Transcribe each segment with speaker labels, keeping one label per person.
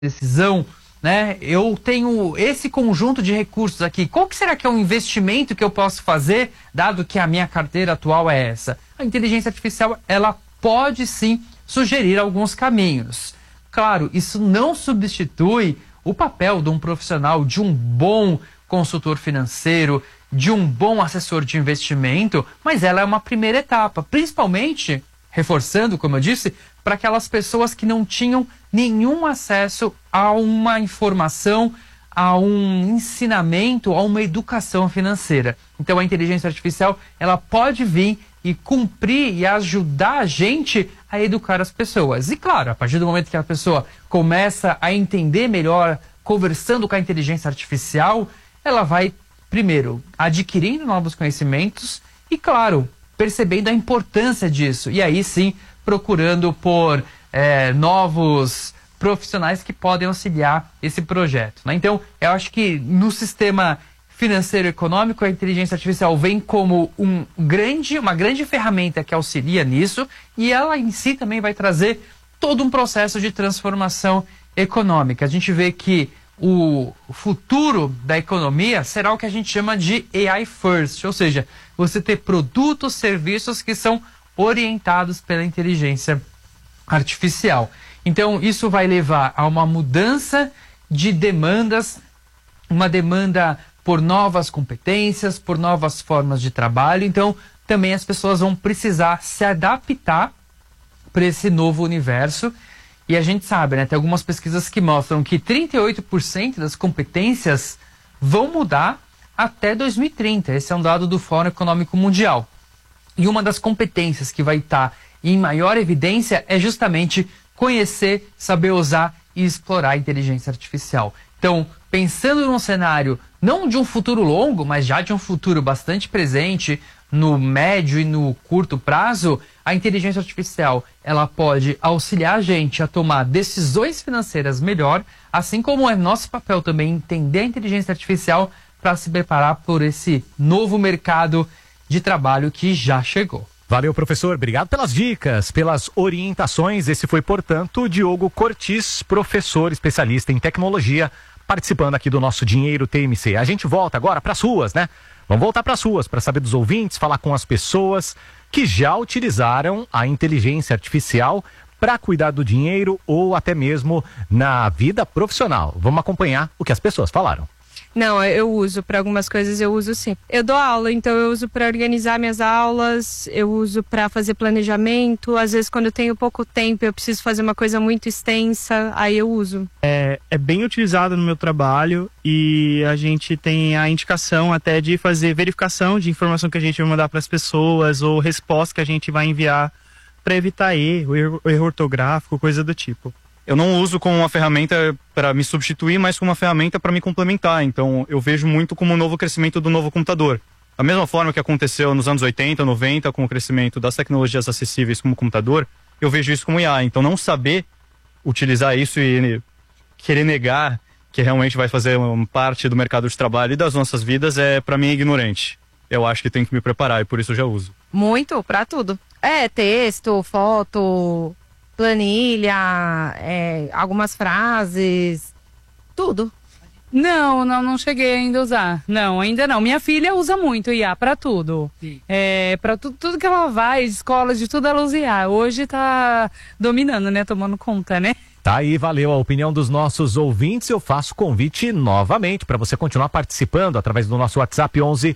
Speaker 1: decisão, né? Eu tenho esse conjunto de recursos aqui. Qual que será que é um investimento que eu posso fazer, dado que a minha carteira atual é essa? A inteligência artificial, ela pode sim sugerir alguns caminhos. Claro, isso não substitui o papel de um profissional, de um bom consultor financeiro, de um bom assessor de investimento, mas ela é uma primeira etapa, principalmente, reforçando, como eu disse, para aquelas pessoas que não tinham nenhum acesso a uma informação, a um ensinamento, a uma educação financeira. Então a inteligência artificial, ela pode vir e cumprir e ajudar a gente a educar as pessoas. E claro, a partir do momento que a pessoa começa a entender melhor, conversando com a inteligência artificial, ela vai, primeiro, adquirindo novos conhecimentos e, claro, percebendo a importância disso. E aí sim, procurando por novos profissionais que podem auxiliar esse projeto, né? Então, eu acho que no sistema financeiro e econômico, a inteligência artificial vem como uma grande ferramenta que auxilia nisso, e ela em si também vai trazer todo um processo de transformação econômica. A gente vê que o futuro da economia será o que a gente chama de AI First, ou seja, você ter produtos, serviços que são orientados pela inteligência artificial. Então, isso vai levar a uma mudança de demandas, uma demanda por novas competências, por novas formas de trabalho. Então, também as pessoas vão precisar se adaptar para esse novo universo. E a gente sabe, né, tem algumas pesquisas que mostram que 38% das competências vão mudar até 2030. Esse é um dado do Fórum Econômico Mundial. E uma das competências que vai estar em maior evidência é justamente conhecer, saber usar e explorar a inteligência artificial. Então, pensando num cenário não de um futuro longo, mas já de um futuro bastante presente, no médio e no curto prazo, a inteligência artificial ela pode auxiliar a gente a tomar decisões financeiras melhor, assim como é nosso papel também entender a inteligência artificial para se preparar por esse novo mercado de trabalho que já chegou.
Speaker 2: Valeu, professor. Obrigado pelas dicas, pelas orientações. Esse foi, portanto, Diogo Cortis, professor especialista em tecnologia, participando aqui do nosso Dinheiro TMC. A gente volta agora para as ruas, né? Vamos voltar para as ruas para saber dos ouvintes, falar com as pessoas que já utilizaram a inteligência artificial para cuidar do dinheiro ou até mesmo na vida profissional. Vamos acompanhar o que as pessoas falaram.
Speaker 3: Não, eu uso para algumas coisas, eu uso sim. Eu dou aula, então eu uso para organizar minhas aulas, eu uso para fazer planejamento. Às vezes, quando eu tenho pouco tempo, eu preciso fazer uma coisa muito extensa, aí eu uso.
Speaker 4: É bem utilizado no meu trabalho e a gente tem a indicação até de fazer verificação de informação que a gente vai mandar para as pessoas ou resposta que a gente vai enviar para evitar erro ortográfico, coisa do tipo.
Speaker 5: Eu não uso como uma ferramenta para me substituir, mas como uma ferramenta para me complementar. Então, eu vejo muito como um novo crescimento do novo computador. Da mesma forma que aconteceu nos anos 80, 90, com o crescimento das tecnologias acessíveis como computador, eu vejo isso como IA. Então, não saber utilizar isso e querer negar que realmente vai fazer uma parte do mercado de trabalho e das nossas vidas para mim, ignorante. Eu acho que tenho que me preparar e por isso eu já uso.
Speaker 3: Muito, para tudo. Texto, foto, planilha, algumas frases, tudo.
Speaker 6: Não cheguei ainda a usar. Não, ainda não. Minha filha usa muito IA para tudo. Para tudo que ela vai, de escola, de tudo ela usa IA. Hoje tá dominando, né? Tomando conta, né?
Speaker 2: Tá aí, valeu a opinião dos nossos ouvintes. Eu faço convite novamente para você continuar participando através do nosso WhatsApp 11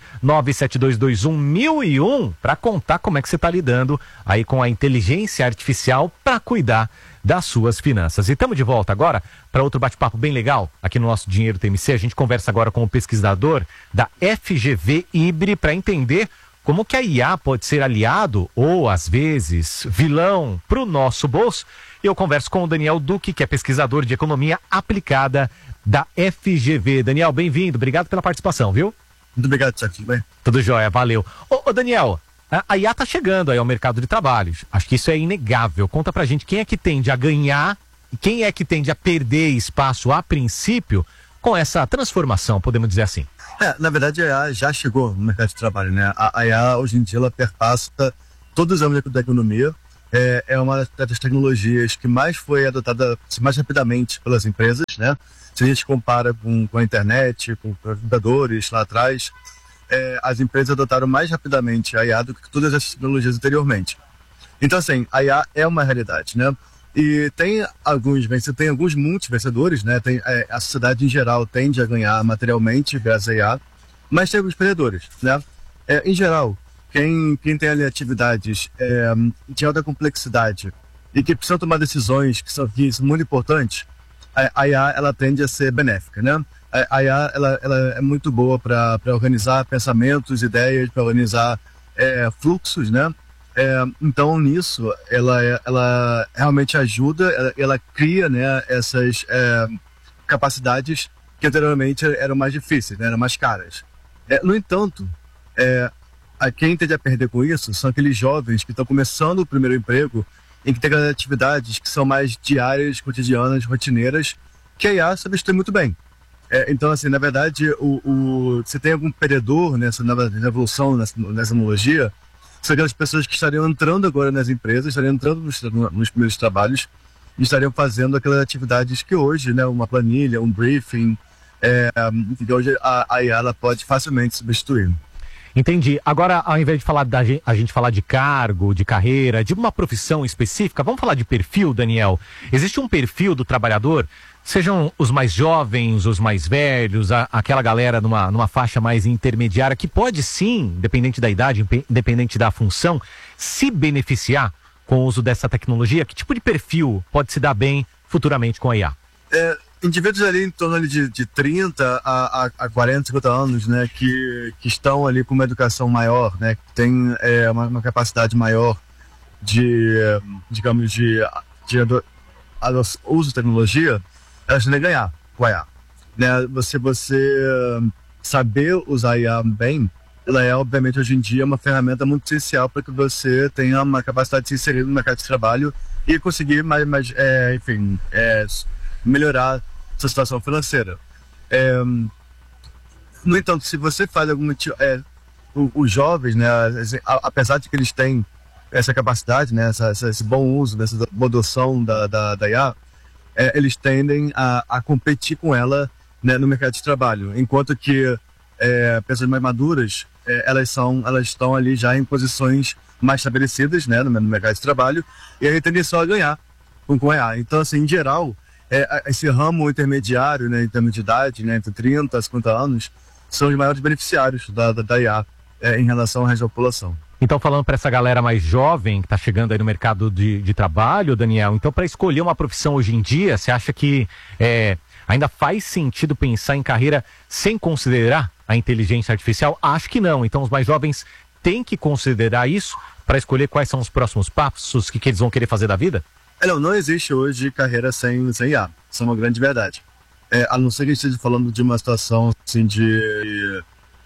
Speaker 2: 97221 1001 para contar como é que você está lidando aí com a inteligência artificial para cuidar das suas finanças. E estamos de volta agora para outro bate-papo bem legal aqui no nosso Dinheiro TMC. A gente conversa agora com o pesquisador da FGV IBRE para entender como que a IA pode ser aliado ou, às vezes, vilão para o nosso bolso. Eu converso com o Daniel Duque, que é pesquisador de economia aplicada da FGV. Daniel, bem-vindo. Obrigado pela participação, viu?
Speaker 7: Muito obrigado, Tiago. Tudo bem?
Speaker 2: Tudo jóia, valeu. Ô, Daniel, a IA está chegando aí ao mercado de trabalho. Acho que isso é inegável. Conta pra gente quem é que tende a ganhar e quem é que tende a perder espaço a princípio com essa transformação, podemos dizer assim.
Speaker 7: Na verdade, a IA já chegou no mercado de trabalho, né? A IA, hoje em dia, ela perpassa todos os âmbitos da economia. é uma das tecnologias que mais foi adotada mais rapidamente pelas empresas, né? Se a gente compara com a internet, com computadores lá atrás, as empresas adotaram mais rapidamente a IA do que todas as tecnologias anteriormente. Então, assim, a IA é uma realidade, né? E tem alguns multi-vencedores, né? A sociedade em geral tende a ganhar materialmente graças à IA, mas tem alguns perdedores, né? Em geral, quem tem ali atividades de alta complexidade e que precisam tomar decisões que são muito importantes, a IA ela tende a ser benéfica, né? A IA ela é muito boa para organizar pensamentos, ideias, para organizar fluxos, né? Então nisso ela realmente ajuda, ela cria, né, essas capacidades que anteriormente eram mais difíceis, né, eram mais caras. No entanto, quem tende a perder com isso são aqueles jovens que estão começando o primeiro emprego, em que tem atividades que são mais diárias, cotidianas, rotineiras, que a IA substitui muito bem. Então, assim, na verdade, se tem algum perdedor nessa nova revolução, nessa tecnologia, são aquelas pessoas que estariam entrando agora nas empresas, estariam entrando nos primeiros trabalhos e estariam fazendo aquelas atividades que hoje, né, uma planilha, um briefing, que hoje a IA ela pode facilmente substituir.
Speaker 2: Entendi. Agora, ao invés de a gente falar de cargo, de carreira, de uma profissão específica, vamos falar de perfil, Daniel. Existe um perfil do trabalhador, sejam os mais jovens, os mais velhos, aquela galera numa faixa mais intermediária, que pode sim, independente da idade, independente da função, se beneficiar com o uso dessa tecnologia? Que tipo de perfil pode se dar bem futuramente com a IA?
Speaker 7: Indivíduos ali em torno ali de 30 a 40, 50 anos, né, que estão ali com uma educação maior, né, que tem uma capacidade maior de uso de tecnologia, elas tendem a ganhar com a IA. Né? Você saber usar a IA bem, ela é, obviamente, hoje em dia uma ferramenta muito essencial para que você tenha uma capacidade de se inserir no mercado de trabalho e conseguir melhorar sua situação financeira. No entanto, se você faz algum os jovens, né, apesar de que eles têm essa capacidade, né, esse bom uso, essa boa adoção da IA, eles tendem a competir com ela, né, no mercado de trabalho, enquanto que pessoas mais maduras, elas estão ali já em posições mais estabelecidas, né, no mercado de trabalho, e aí tendem só a ganhar com a IA. Então, assim, em geral, esse ramo intermediário, né, em termos de idade, né, entre 30 a 50 anos, são os maiores beneficiários da IA em relação ao resto da população.
Speaker 2: Então, falando para essa galera mais jovem que está chegando aí no mercado de trabalho, Daniel, então para escolher uma profissão hoje em dia, você acha que ainda faz sentido pensar em carreira sem considerar a inteligência artificial? Acho que não. Então, os mais jovens têm que considerar isso para escolher quais são os próximos passos, o que eles vão querer fazer da vida?
Speaker 7: Não existe hoje carreira sem IA. Isso é uma grande verdade. A não ser que a gente esteja falando de uma situação assim, de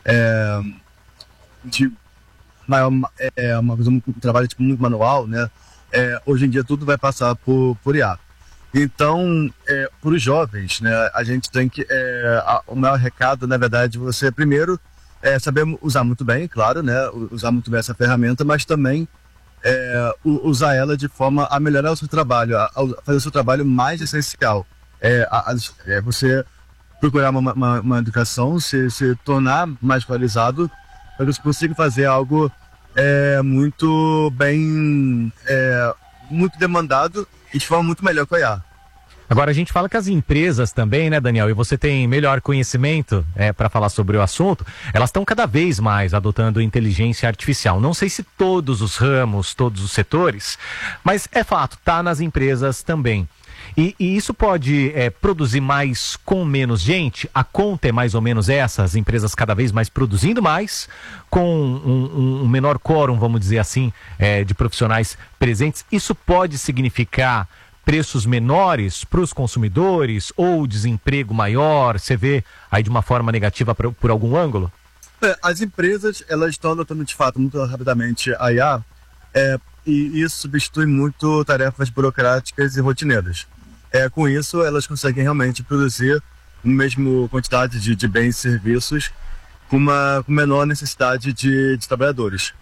Speaker 7: um trabalho tipo, muito manual, né? Hoje em dia tudo vai passar por IA. Então, para os jovens, né, a gente tem que... o maior recado, na verdade, você primeiro saber usar muito bem, claro, né? Usar muito bem essa ferramenta, mas também usar ela de forma a melhorar o seu trabalho, a fazer o seu trabalho mais essencial. Você procurar uma educação, se tornar mais qualificado, para que você consiga fazer algo muito bem, muito demandado e de forma muito melhor com a IA.
Speaker 2: Agora, a gente fala que as empresas também, né, Daniel, e você tem melhor conhecimento para falar sobre o assunto, elas estão cada vez mais adotando inteligência artificial. Não sei se todos os ramos, todos os setores, mas é fato, está nas empresas também. E isso pode produzir mais com menos gente? A conta é mais ou menos essa, as empresas cada vez mais produzindo mais, com um menor quórum, vamos dizer assim, de profissionais presentes. Isso pode significar preços menores para os consumidores ou desemprego maior? Você vê aí de uma forma negativa por algum ângulo?
Speaker 7: As empresas, elas estão adotando de fato muito rapidamente a IA e isso substitui muito tarefas burocráticas e rotineiras. Com isso, elas conseguem realmente produzir a mesma quantidade de bens e serviços com menor necessidade de trabalhadores.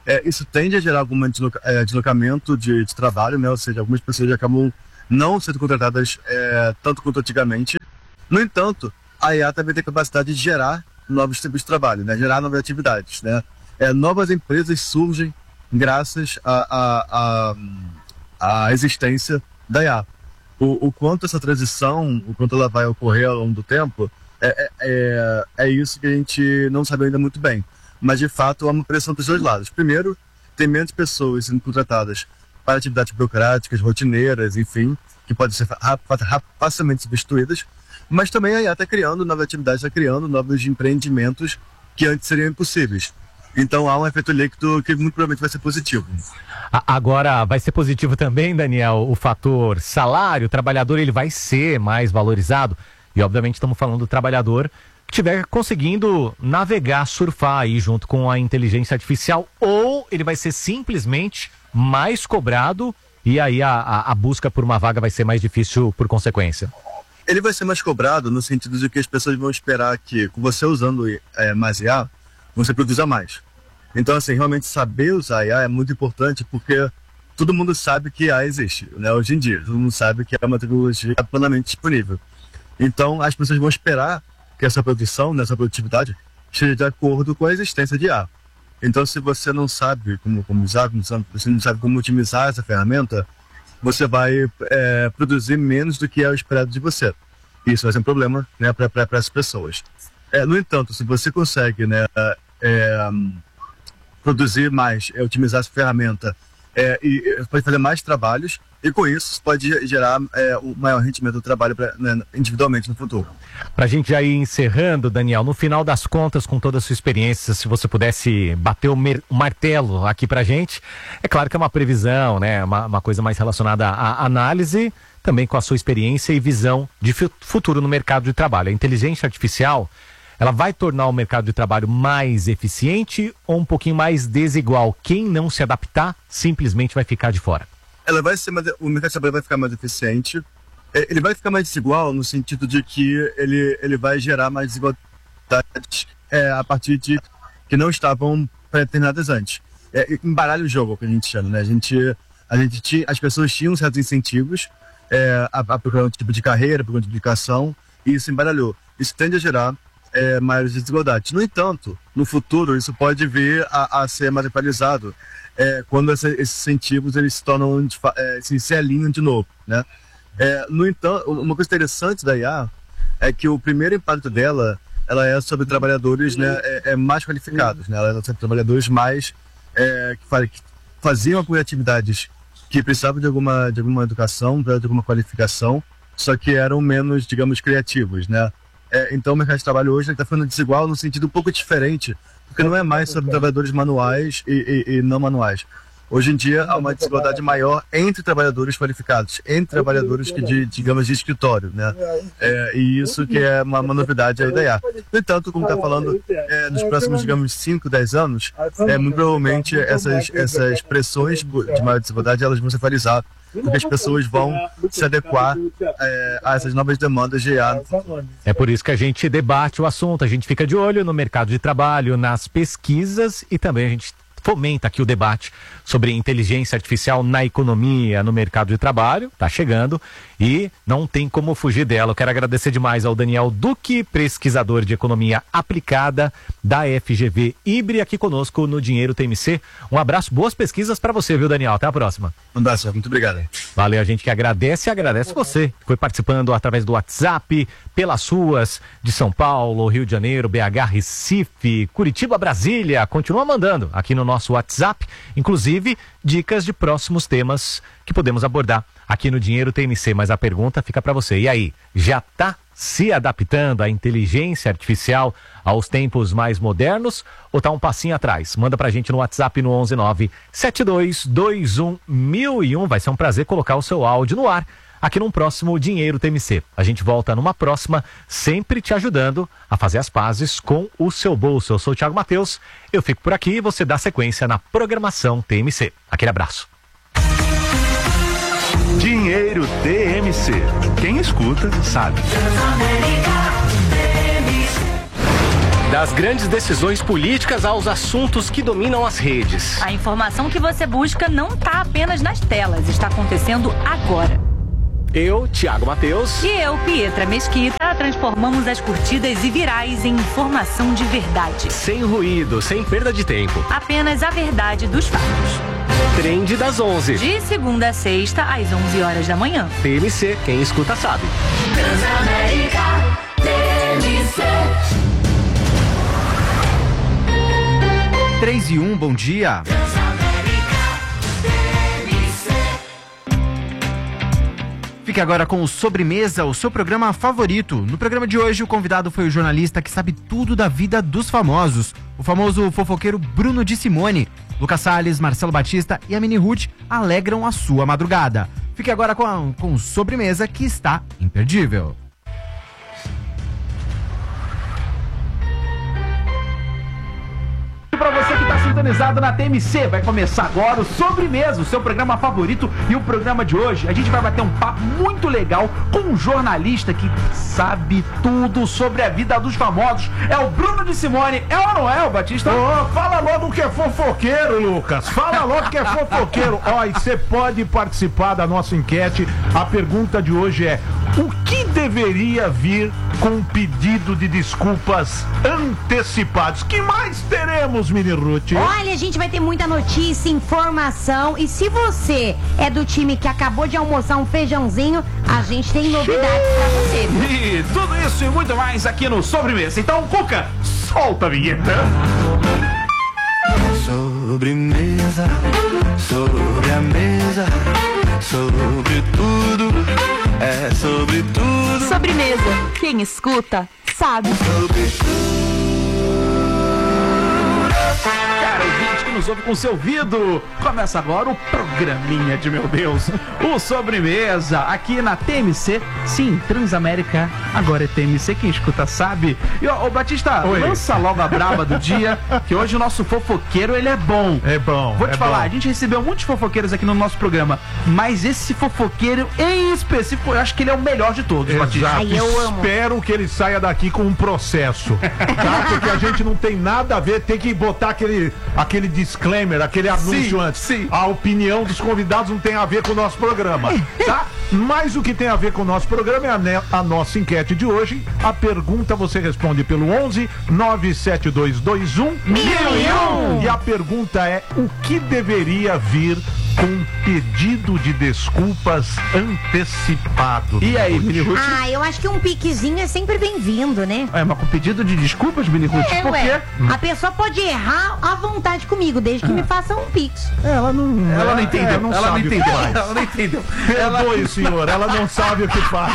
Speaker 7: Isso tende a gerar algum deslocamento de trabalho, né? Ou seja, algumas pessoas acabam não sendo contratadas tanto quanto antigamente. No entanto, a IA também tem capacidade de gerar novos tipos de trabalho, né? Gerar novas atividades, né? Novas empresas surgem graças à existência da IA. O quanto essa transição, o quanto ela vai ocorrer ao longo do tempo, é isso que a gente não sabe ainda muito bem. Mas, de fato, há uma pressão dos dois lados. Primeiro, tem menos pessoas sendo contratadas para atividades burocráticas, rotineiras, enfim, que podem ser facilmente substituídas. Mas também a IA está criando novas atividades, está criando novos empreendimentos que antes seriam impossíveis. Então há um efeito líquido que muito provavelmente vai ser positivo.
Speaker 2: Agora, vai ser positivo também, Daniel, o fator salário. O trabalhador ele vai ser mais valorizado. E, obviamente, estamos falando do trabalhador que estiver conseguindo navegar, surfar aí junto com a inteligência artificial, ou ele vai ser simplesmente mais cobrado e aí a busca por uma vaga vai ser mais difícil por consequência.
Speaker 7: Ele vai ser mais cobrado no sentido de que as pessoas vão esperar que, com você usando mais IA, você produza mais. Então, assim, realmente saber usar IA é muito importante porque todo mundo sabe que IA existe, né? Hoje em dia, todo mundo sabe que é uma tecnologia plenamente disponível. Então, as pessoas vão esperar que essa produção, essa produtividade, esteja de acordo com a existência de IA. Então, se você não sabe como usar, você não sabe como otimizar essa ferramenta, você vai produzir menos do que é o esperado de você. Isso vai ser um problema, né, para as pessoas. No entanto, se você consegue, né, produzir mais, otimizar essa ferramenta e pode fazer mais trabalhos, e com isso pode gerar o maior rendimento do trabalho individualmente no futuro.
Speaker 2: Para a gente já ir encerrando, Daniel, no final das contas, com toda a sua experiência, se você pudesse bater o martelo aqui para a gente, é claro que é uma previsão, né, uma coisa mais relacionada à análise, também com a sua experiência e visão de futuro no mercado de trabalho. A inteligência artificial, ela vai tornar o mercado de trabalho mais eficiente ou um pouquinho mais desigual? Quem não se adaptar simplesmente vai ficar de fora.
Speaker 7: O mercado de trabalho vai ficar mais eficiente. Ele vai ficar mais desigual no sentido de que ele vai gerar mais desigualdades a partir de que não estavam determinadas antes. Embaralha o jogo, que a gente chama, né? As pessoas tinham certos incentivos a procurar um tipo de carreira, procurar uma educação, e isso embaralhou. Isso tende a gerar maiores desigualdades. No entanto, no futuro, isso pode vir a ser mais equalizado quando esses incentivos eles se tornam, se alinham de novo, né? No entanto, uma coisa interessante da IA é que o primeiro impacto dela, ela é sobre trabalhadores, né, mais qualificados, né? Ela é sobre trabalhadores mais que faziam atividades que precisavam de alguma educação, de alguma qualificação, só que eram menos, digamos, criativos, né? Então o mercado de trabalho hoje está ficando desigual no sentido um pouco diferente, porque não é mais sobre trabalhadores manuais e não manuais. Hoje em dia há uma desigualdade maior entre trabalhadores qualificados, entre trabalhadores digamos, de escritório, né? E isso que é uma novidade aí da IA. No entanto, como está falando, nos próximos, digamos, 5, 10 anos, muito provavelmente essas pressões de maior desigualdade elas vão se equalizar, porque as pessoas vão se adequar a essas novas demandas de IA.
Speaker 2: É por isso que a gente debate o assunto, a gente fica de olho no mercado de trabalho, nas pesquisas e também a gente fomenta aqui o debate sobre inteligência artificial na economia, no mercado de trabalho. Tá chegando e não tem como fugir dela. Eu quero agradecer demais ao Daniel Duque, pesquisador de economia aplicada da FGV Ibre, aqui conosco no Dinheiro TMC. Um abraço, boas pesquisas para você, viu, Daniel? Até a próxima.
Speaker 7: Um abraço, muito obrigado.
Speaker 2: Valeu, a gente que agradece e agradece você que foi participando através do WhatsApp, pelas ruas de São Paulo, Rio de Janeiro, BH, Recife, Curitiba, Brasília. Continua mandando aqui no nosso WhatsApp, inclusive dicas de próximos temas que podemos abordar aqui no Dinheiro TMC. Mas a pergunta fica para você. E aí, já está se adaptando à inteligência artificial aos tempos mais modernos ou está um passinho atrás? Manda pra gente no WhatsApp no 11972211001. Vai ser um prazer colocar o seu áudio no ar aqui num próximo Dinheiro TMC. A gente volta numa próxima, sempre te ajudando a fazer as pazes com o seu bolso. Eu sou o Thiago Matheus, eu fico por aqui e você dá sequência na programação TMC. Aquele abraço.
Speaker 8: Dinheiro TMC. Quem escuta sabe.
Speaker 2: Das grandes decisões políticas aos assuntos que dominam as redes.
Speaker 9: A informação que você busca não está apenas nas telas, está acontecendo agora.
Speaker 2: Eu, Thiago Matheus.
Speaker 9: E eu, Pietra Mesquita, transformamos as curtidas e virais em informação de verdade.
Speaker 2: Sem ruído, sem perda de tempo.
Speaker 9: Apenas a verdade dos fatos.
Speaker 2: Trend das 11.
Speaker 9: De segunda a sexta, às 11 horas da manhã.
Speaker 2: TMC, quem escuta sabe.
Speaker 10: Transamérica, TMC.
Speaker 11: 3-1, bom dia. Fique agora com o Sobremesa, o seu programa favorito. No programa de hoje, o convidado foi o jornalista que sabe tudo da vida dos famosos. O famoso fofoqueiro Bruno de Simone. Lucas Salles, Marcelo Batista e a Mini Ruth alegram a sua madrugada. Fique agora com o Sobremesa, que está imperdível.
Speaker 12: Para você que está sintonizado na TMC, vai começar agora o Sobremesa, o seu programa favorito. E o programa de hoje, a gente vai bater um papo muito legal com um jornalista que sabe tudo sobre a vida dos famosos. É o Bruno de Simone. É ou não é, o Batista?
Speaker 13: Fala logo que é fofoqueiro, Lucas. Fala logo que é fofoqueiro. Ó, e você pode participar da nossa enquete. A pergunta de hoje é: o que deveria vir com pedido de desculpas antecipados? Que mais teremos, Mini Ruth?
Speaker 14: Olha, a gente vai ter muita notícia, informação. E se você é do time que acabou de almoçar um feijãozinho, a gente tem novidades pra você.
Speaker 12: E tudo isso e muito mais aqui no Sobremesa. Então, Cuca, solta a vinheta.
Speaker 10: Sobremesa, sobre a mesa, sobre tudo, é sobre tudo.
Speaker 9: Sobremesa, quem escuta sabe.
Speaker 10: Sobre tudo.
Speaker 12: Cara, o vídeo que nos ouve com seu ouvido. Começa agora o programinha de meu Deus. O Sobremesa, aqui na TMC. Sim, Transamérica, agora é TMC, quem escuta sabe. E ô Batista,
Speaker 13: Oi.
Speaker 12: Lança logo a braba do dia, que hoje o nosso fofoqueiro, ele é bom.
Speaker 13: É bom.
Speaker 12: Vou te falar, a gente recebeu muitos fofoqueiros aqui no nosso programa, mas esse fofoqueiro em específico, eu acho que ele é o melhor de todos, Batista.
Speaker 14: Ai, eu amo.
Speaker 13: Espero que ele saia daqui com um processo, tá? Porque a gente não tem nada a ver, tem que botar aquele disclaimer, aquele anúncio antes.
Speaker 12: Sim.
Speaker 13: A opinião dos convidados não tem a ver com o nosso programa, tá? Mas o que tem a ver com o nosso programa é a nossa enquete de hoje. A pergunta você responde pelo 11 97221 1001. E a pergunta é: o que deveria vir com pedido de desculpas antecipado?
Speaker 12: E aí, Mini Ruth?
Speaker 14: Ah, eu acho que um piquezinho é sempre bem-vindo, né?
Speaker 12: É, mas com pedido de desculpas, Mini Ruth? Por quê?
Speaker 14: Ué, a pessoa pode errar à vontade comigo, desde que me faça um pix.
Speaker 12: Ela não entendeu.
Speaker 13: não
Speaker 12: Ela não
Speaker 13: sabe o que
Speaker 12: entendeu.
Speaker 13: faz.
Speaker 12: Ela não entendeu.
Speaker 13: Perdoe, senhor, ela não sabe o que faz.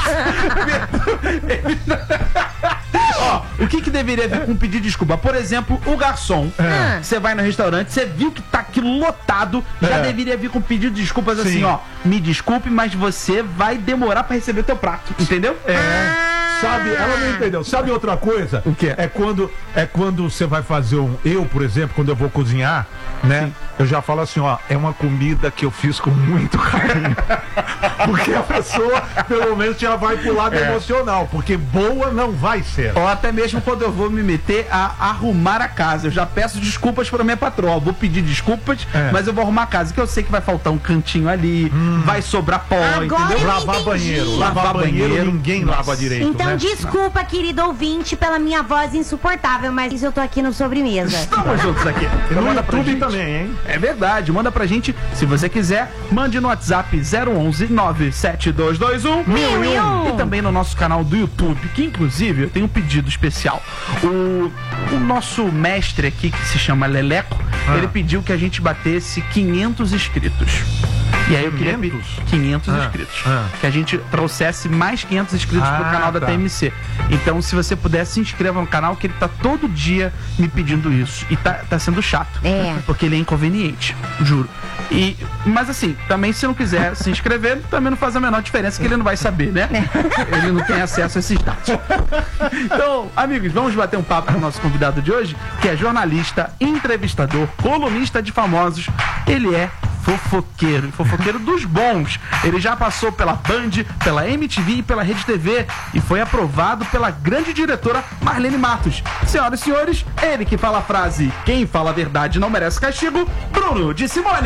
Speaker 12: Ó, o que deveria vir com um pedido de desculpa? Por exemplo, o garçom. Você vai no restaurante, você viu que tá aqui lotado, já deveria vir com pedido de desculpas.
Speaker 13: Sim.
Speaker 12: Assim, ó, me desculpe, mas você vai demorar pra receber teu prato, entendeu?
Speaker 13: Sabe, ela não entendeu. Sabe outra coisa?
Speaker 12: O quê?
Speaker 13: É quando você vai fazer eu, por exemplo, quando eu vou cozinhar, né? Sim. Eu já falo assim, ó, é uma comida que eu fiz com muito carinho. Porque a pessoa, pelo menos, já vai pro lado emocional, porque boa não vai ser.
Speaker 12: Ou até mesmo quando eu vou me meter a arrumar a casa, eu já peço desculpas pra minha patroa. Eu vou pedir desculpas, mas eu vou arrumar a casa, que eu sei que vai faltar um cantinho ali, vai sobrar pó,
Speaker 14: Agora
Speaker 12: entendeu?
Speaker 13: Lavar banheiro. Lavar banheiro, ninguém lava direito,
Speaker 14: Então,
Speaker 13: né?
Speaker 14: desculpa, querido ouvinte, pela minha voz insuportável, mas eu tô aqui no Sobremesa.
Speaker 12: Estamos juntos aqui.
Speaker 13: E no
Speaker 12: Manda pra
Speaker 13: YouTube
Speaker 12: gente.
Speaker 13: também, hein?
Speaker 12: É verdade, manda pra gente, se você quiser, mande no WhatsApp 011 97221 1001 e também no nosso canal do YouTube, que inclusive eu tenho um pedido especial. O nosso mestre aqui, que se chama Leleco, ele pediu que a gente batesse 500 inscritos. E aí eu queria pedir 500 inscritos. Que a gente trouxesse mais 500 inscritos pro canal da TMC. Então, se você puder, se inscreva no canal, que ele tá todo dia me pedindo isso. E tá sendo chato. Porque ele é inconveniente, juro. Mas assim, também se não quiser se inscrever, também não faz a menor diferença, que ele não vai saber, né? Ele não tem acesso a esses dados. Então, amigos, vamos bater um papo com o nosso convidado de hoje, que é jornalista, entrevistador, colunista de famosos. Ele é fofoqueiro, e fofoqueiro dos bons. Ele já passou pela Band, pela MTV e pela Rede TV e foi aprovado pela grande diretora Marlene Matos. Senhoras e senhores, ele que fala a frase "quem fala a verdade não merece castigo", Bruno de Simone.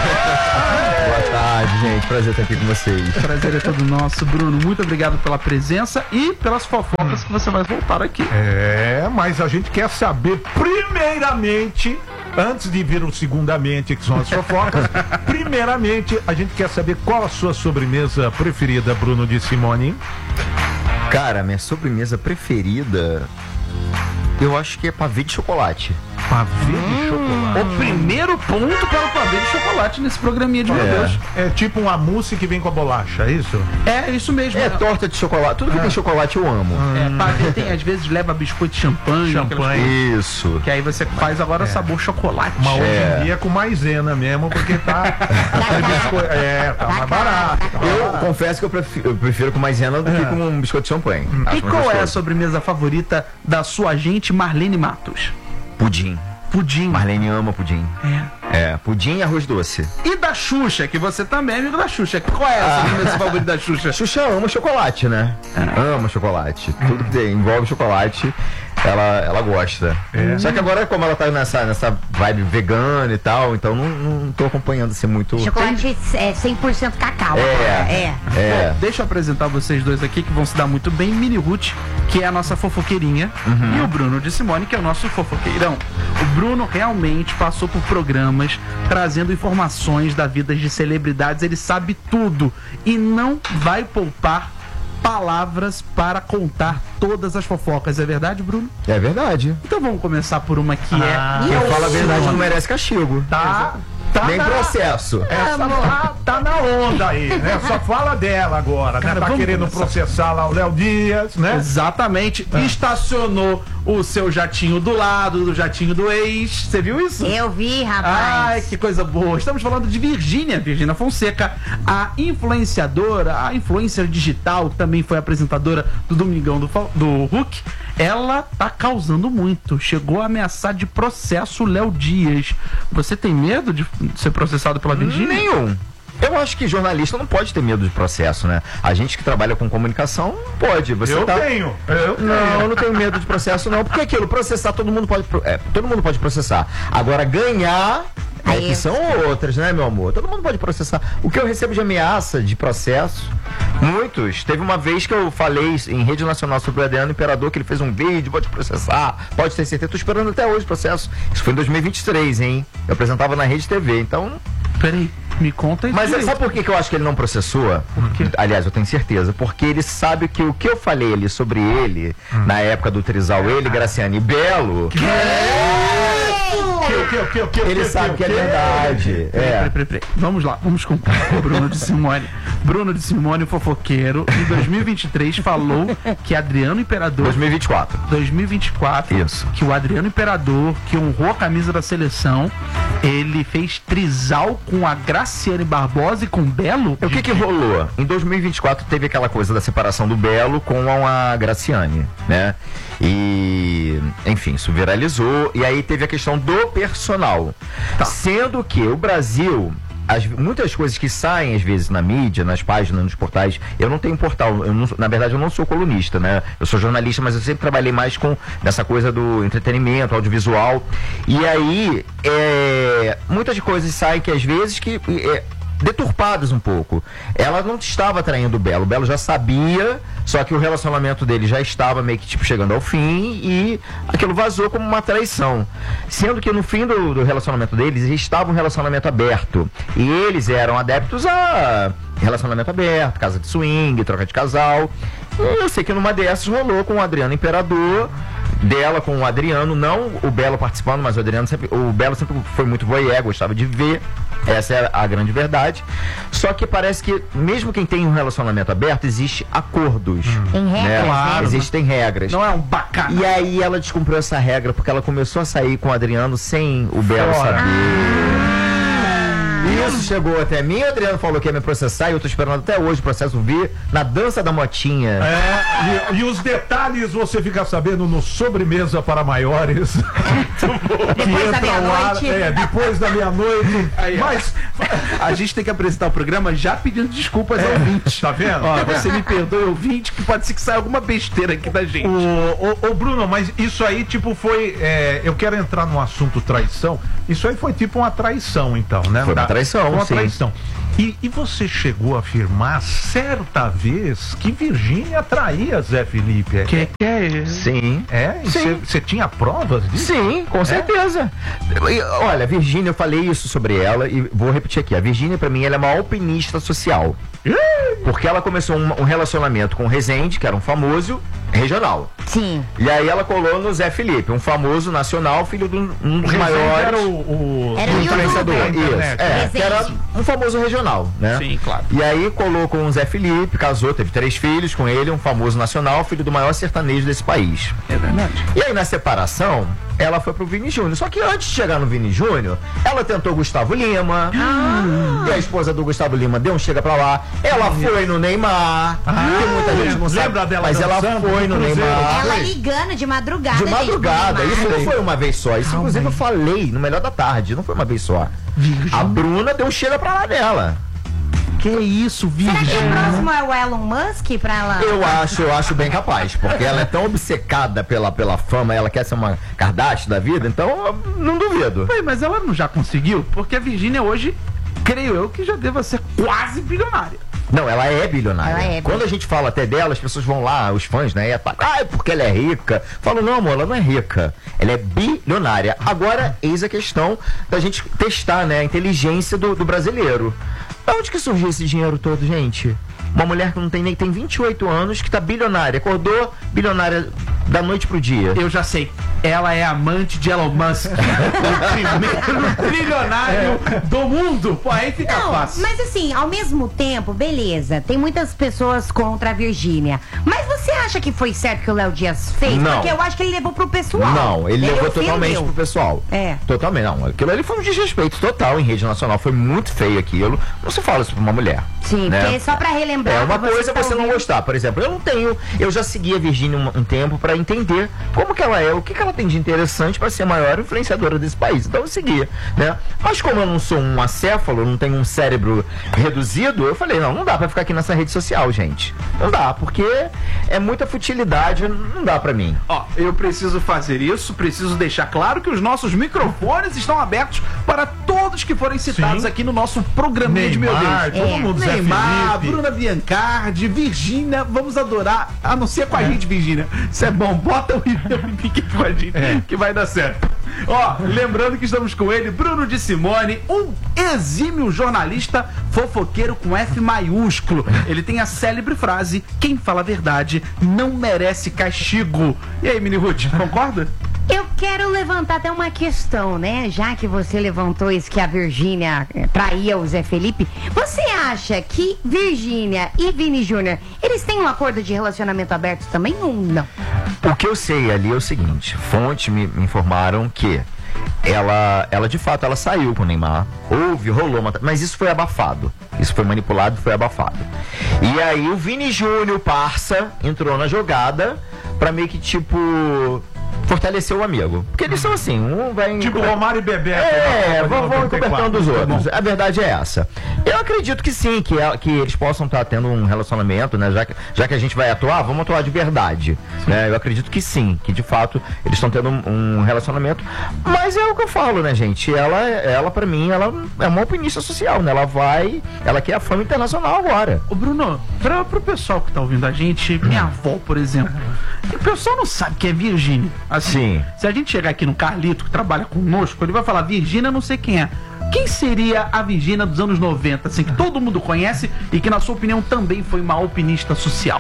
Speaker 15: Boa tarde, gente. Prazer estar aqui com vocês.
Speaker 12: Prazer é todo nosso, Bruno. Muito obrigado pela presença e pelas fofocas que você vai voltar aqui.
Speaker 13: Mas a gente quer saber primeiramente, antes de vir o segundamente, que são as fofocas, primeiramente a gente quer saber qual a sua sobremesa preferida, Bruno de Simone.
Speaker 15: Cara, minha sobremesa preferida, eu acho que é pavê de chocolate.
Speaker 12: Pavê de chocolate. O primeiro ponto para o pavê de chocolate nesse programinha de meu Deus.
Speaker 13: É tipo uma mousse que vem com a bolacha, é isso?
Speaker 12: É isso mesmo.
Speaker 15: É torta de chocolate. Tudo que tem chocolate eu amo.
Speaker 12: Pavê tem, às vezes leva biscoito de champanhe.
Speaker 15: Isso.
Speaker 12: Que aí você faz agora sabor chocolate.
Speaker 13: Mas hoje em dia é com maisena mesmo, porque tá mais barato.
Speaker 15: Eu confesso que eu prefiro com maisena do que com um biscoito de champanhe.
Speaker 12: E qual é a sobremesa favorita da sua agente Marlene Matos?
Speaker 15: Pudim.
Speaker 12: Pudim.
Speaker 15: Marlene ama pudim. Pudim e arroz doce.
Speaker 12: E da Xuxa, que você também é amigo da Xuxa. Qual é a sobremesa favorita da Xuxa?
Speaker 15: Xuxa ama chocolate, né? Ama chocolate. Tudo que envolve chocolate, ela gosta. Só que agora, como ela tá nessa vibe vegana e tal, então não tô acompanhando assim muito.
Speaker 14: Chocolate é 100% cacau.
Speaker 12: Bom, deixa eu apresentar vocês dois aqui que vão se dar muito bem. Mini Ruth, que é a nossa fofoqueirinha, e o Bruno de Simone, que é o nosso fofoqueirão. O Bruno realmente passou por programas trazendo informações da vida de celebridades. Ele sabe tudo e não vai poupar palavras para contar todas as fofocas. É verdade, Bruno?
Speaker 15: É verdade.
Speaker 12: Então vamos começar por uma que
Speaker 15: quem fala a verdade não merece castigo. Nem processo.
Speaker 13: Tá na onda aí, né? Só fala dela agora, né? Tá querendo processar lá o Léo Dias, né?
Speaker 12: Exatamente. Estacionou o seu jatinho do lado do jatinho do ex. Você viu isso?
Speaker 14: Eu vi, rapaz.
Speaker 12: Ai, que coisa boa. Estamos falando de Virgínia Fonseca, a influenciadora, a influencer digital, que também foi apresentadora do Domingão do Hulk. Ela tá causando muito. Chegou a ameaçar de processo o Léo Dias. Você tem medo de ser processado pela Virgínia?
Speaker 15: Nenhum. Eu acho que jornalista não pode ter medo de processo, né? A gente que trabalha com comunicação pode.
Speaker 13: Eu tenho.
Speaker 15: Não, eu não tenho medo de processo, não. Porque aquilo, processar, todo mundo pode processar. Agora, ganhar... que são outras, né, meu amor? Todo mundo pode processar. O que eu recebo de ameaça, de processo, muitos. Teve uma vez que eu falei em rede nacional sobre o Adriano Imperador, que ele fez um vídeo, pode processar, pode ter certeza. Tô esperando até hoje o processo. Isso foi em 2023, hein? Eu apresentava na Rede TV, então...
Speaker 12: Peraí, me conta isso.
Speaker 15: Mas sabe por que eu acho que ele não processou?
Speaker 12: Por quê?
Speaker 15: Aliás, eu tenho certeza. Porque ele sabe que o que eu falei ali sobre ele, na época do trisal, ele, Graciane e Belo... Ele sabe que é verdade.
Speaker 12: Peraí. Vamos lá, vamos com o Bruno de Simone. Bruno de Simone, o fofoqueiro, em 2023 falou que Adriano Imperador...
Speaker 15: 2024.
Speaker 12: Isso. Que o Adriano Imperador, que honrou a camisa da seleção, ele fez trisal com a Graciane Barbosa e com o Belo?
Speaker 15: O que rolou? Em 2024 teve aquela coisa da separação do Belo com a Graciane, né? E, enfim, isso viralizou. E aí teve a questão do personal. Sendo que o Brasil... muitas coisas que saem às vezes na mídia, nas páginas, nos portais. Eu não tenho portal, na verdade eu não sou colunista, né? Eu sou jornalista, mas eu sempre trabalhei mais com essa coisa do entretenimento, audiovisual. E aí, muitas coisas saem que às vezes deturpadas um pouco. Ela não estava traindo o Belo já sabia, só que o relacionamento dele já estava meio que chegando ao fim e aquilo vazou como uma traição. Sendo que no fim do relacionamento deles estava um relacionamento aberto e eles eram adeptos a relacionamento aberto, casa de swing, troca de casal. E eu sei que numa dessas rolou com o Adriano Imperador, dela com o Adriano, não o Belo participando, mas o Belo sempre foi muito voyeur, gostava de ver. Essa é a grande verdade. Só que parece que mesmo quem tem um relacionamento aberto, existe acordos.
Speaker 14: Tem regras,
Speaker 15: né?
Speaker 12: Claro.
Speaker 15: Existem regras.
Speaker 12: Não é um bacana.
Speaker 15: E aí ela descumpriu essa regra porque ela começou a sair com o Adriano sem o Belo saber. Isso chegou até mim, o Adriano falou que ia me processar e eu tô esperando até hoje o processo vir na dança da motinha.
Speaker 13: E os detalhes você fica sabendo no Sobremesa para Maiores.
Speaker 14: Depois da meia-noite.
Speaker 13: Depois da meia-noite.
Speaker 12: Mas a gente tem que apresentar o programa já pedindo desculpas ao ouvinte.
Speaker 13: Tá vendo?
Speaker 12: Ó, você me perdoe, ouvinte, que pode ser que saia alguma besteira aqui da gente.
Speaker 13: Ô Bruno, mas isso aí tipo foi, eu quero entrar no assunto traição. Isso aí foi tipo uma traição, então, né?
Speaker 15: Foi uma traição,
Speaker 13: Foi uma
Speaker 15: sim.
Speaker 13: traição. E você chegou a afirmar certa vez que Virgínia traía Zé Felipe.
Speaker 12: Que é?
Speaker 13: Sim. Você tinha provas disso?
Speaker 15: Sim, com certeza. Olha, a Virgínia, eu falei isso sobre ela e vou repetir aqui. A Virgínia, pra mim, ela é uma alpinista social. Porque ela começou um relacionamento com o Rezende, que era um famoso regional.
Speaker 14: Sim.
Speaker 15: E aí ela colou no Zé Felipe, um famoso nacional, filho de um dos maiores.
Speaker 13: Era o
Speaker 15: influenciador. Isso. Que era um famoso regional, né?
Speaker 12: Sim, claro.
Speaker 15: E aí colou com o Zé Felipe, casou, teve 3 filhos com ele, um famoso nacional, filho do maior sertanejo desse país.
Speaker 12: É verdade.
Speaker 15: E aí na separação, ela foi pro Vini Júnior. Só que antes de chegar no Vini Júnior, ela tentou Gustavo Lima. E a esposa do Gustavo Lima deu um chega pra lá. Ela foi no Neymar. Que muita gente não sabe.
Speaker 13: Dela
Speaker 15: mas ela foi no Neymar.
Speaker 14: Ela ligando de madrugada.
Speaker 15: De madrugada. Isso não foi uma vez só. Isso, inclusive, eu falei no Melhor da Tarde. Não foi uma vez só. A Bruna deu um chega pra lá dela.
Speaker 12: Que isso,
Speaker 14: Será que o
Speaker 12: Virgínia?
Speaker 14: próximo é o Elon Musk pra ela?
Speaker 15: Eu acho bem capaz, porque ela é tão obcecada pela fama, ela quer ser uma Kardashian da vida, então eu não duvido.
Speaker 12: Ué, mas ela não já conseguiu? Porque a Virgínia hoje, creio eu, que já deva ser quase bilionária.
Speaker 15: Não, ela é bilionária.
Speaker 14: Ela é
Speaker 15: Quando a gente fala até dela, as pessoas vão lá, os fãs, né? E porque ela é rica. Falam, não, amor, ela não é rica. Ela é bilionária. Agora, eis a questão da gente testar, né? A inteligência do brasileiro. Da onde que surgiu esse dinheiro todo, gente? Uma mulher que não tem 28 anos, que tá bilionária. Acordou bilionária da noite pro dia.
Speaker 12: Eu já sei. Ela é amante de Elon Musk. O primeiro trilionário do mundo. Pô, aí fica fácil.
Speaker 14: Mas assim, ao mesmo tempo, beleza, tem muitas pessoas contra a Virgínia. Mas você acha que foi certo que o Léo Dias fez?
Speaker 15: Não.
Speaker 14: Porque eu acho que ele levou pro pessoal.
Speaker 15: Não, ele levou
Speaker 14: ofendeu.
Speaker 15: totalmente pro pessoal.
Speaker 14: É.
Speaker 15: Totalmente, não. Aquilo ali foi um desrespeito total em rede nacional. Foi muito feio aquilo. Não se fala isso pra uma mulher.
Speaker 14: Sim,
Speaker 15: né?
Speaker 14: porque só pra relembrar.
Speaker 15: É uma
Speaker 14: pra
Speaker 15: coisa
Speaker 14: que tá
Speaker 15: você não
Speaker 14: ouvindo.
Speaker 15: gostar. Por exemplo, eu já segui a Virgínia um tempo pra entender como que ela é, o que ela tem de interessante pra ser a maior influenciadora desse país. Então eu seguia, né? Mas como eu não sou um acéfalo, não tenho um cérebro reduzido, eu falei, não dá pra ficar aqui nessa rede social, gente. Não dá, porque é muita futilidade, não dá pra mim.
Speaker 12: Ó, eu preciso fazer isso, preciso deixar claro que os nossos microfones estão abertos para todos que forem citados aqui no nosso programinha de Meu
Speaker 13: Neymar,
Speaker 12: Deus.
Speaker 13: todo mundo, Zé
Speaker 12: Neymar,
Speaker 13: Felipe.
Speaker 12: Bruna Biancardi, Virgínia, vamos adorar, a não ser com a gente, Virgínia. Isso é bom, bota o e-mail com a gente, que vai dar certo. Ó, lembrando que estamos com ele, Bruno de Simone, um exímio jornalista fofoqueiro com F maiúsculo. Ele tem a célebre frase: quem fala a verdade não merece castigo. E aí, Mini Ruth, concorda?
Speaker 14: Eu quero levantar até uma questão, né? Já que você levantou isso que a Virgínia traía o Zé Felipe, você acha que Virgínia e Vini Júnior, eles têm um acordo de relacionamento aberto também ou não?
Speaker 15: O que eu sei ali é o seguinte, fontes me informaram que ela de fato, ela saiu com o Neymar, rolou uma... Mas isso foi abafado. Isso foi manipulado, foi abafado. E aí o Vini Júnior, parça, entrou na jogada pra meio que, tipo... fortalecer o amigo. Porque eles são assim, um vai...
Speaker 13: Tipo Romário e Bebeto.
Speaker 15: Vão encobertando os outros. A verdade é essa. Eu acredito que sim, que eles possam estar tendo um relacionamento, né? Já que a gente vai atuar, vamos atuar de verdade. Né? Eu acredito que sim, que de fato eles estão tendo um relacionamento. Mas é o que eu falo, né, gente? Ela pra mim, ela é uma alpinista social, né? Ela quer a fama internacional agora.
Speaker 12: Ô Bruno, pro pessoal que tá ouvindo a gente, minha avó, por exemplo, o pessoal não sabe que é Virgínia. Assim, se a gente chegar aqui no Carlito, que trabalha conosco, ele vai falar Virgínia, não sei quem é. Quem seria a Virgínia dos anos 90, assim, que todo mundo conhece e que, na sua opinião, também foi uma alpinista social?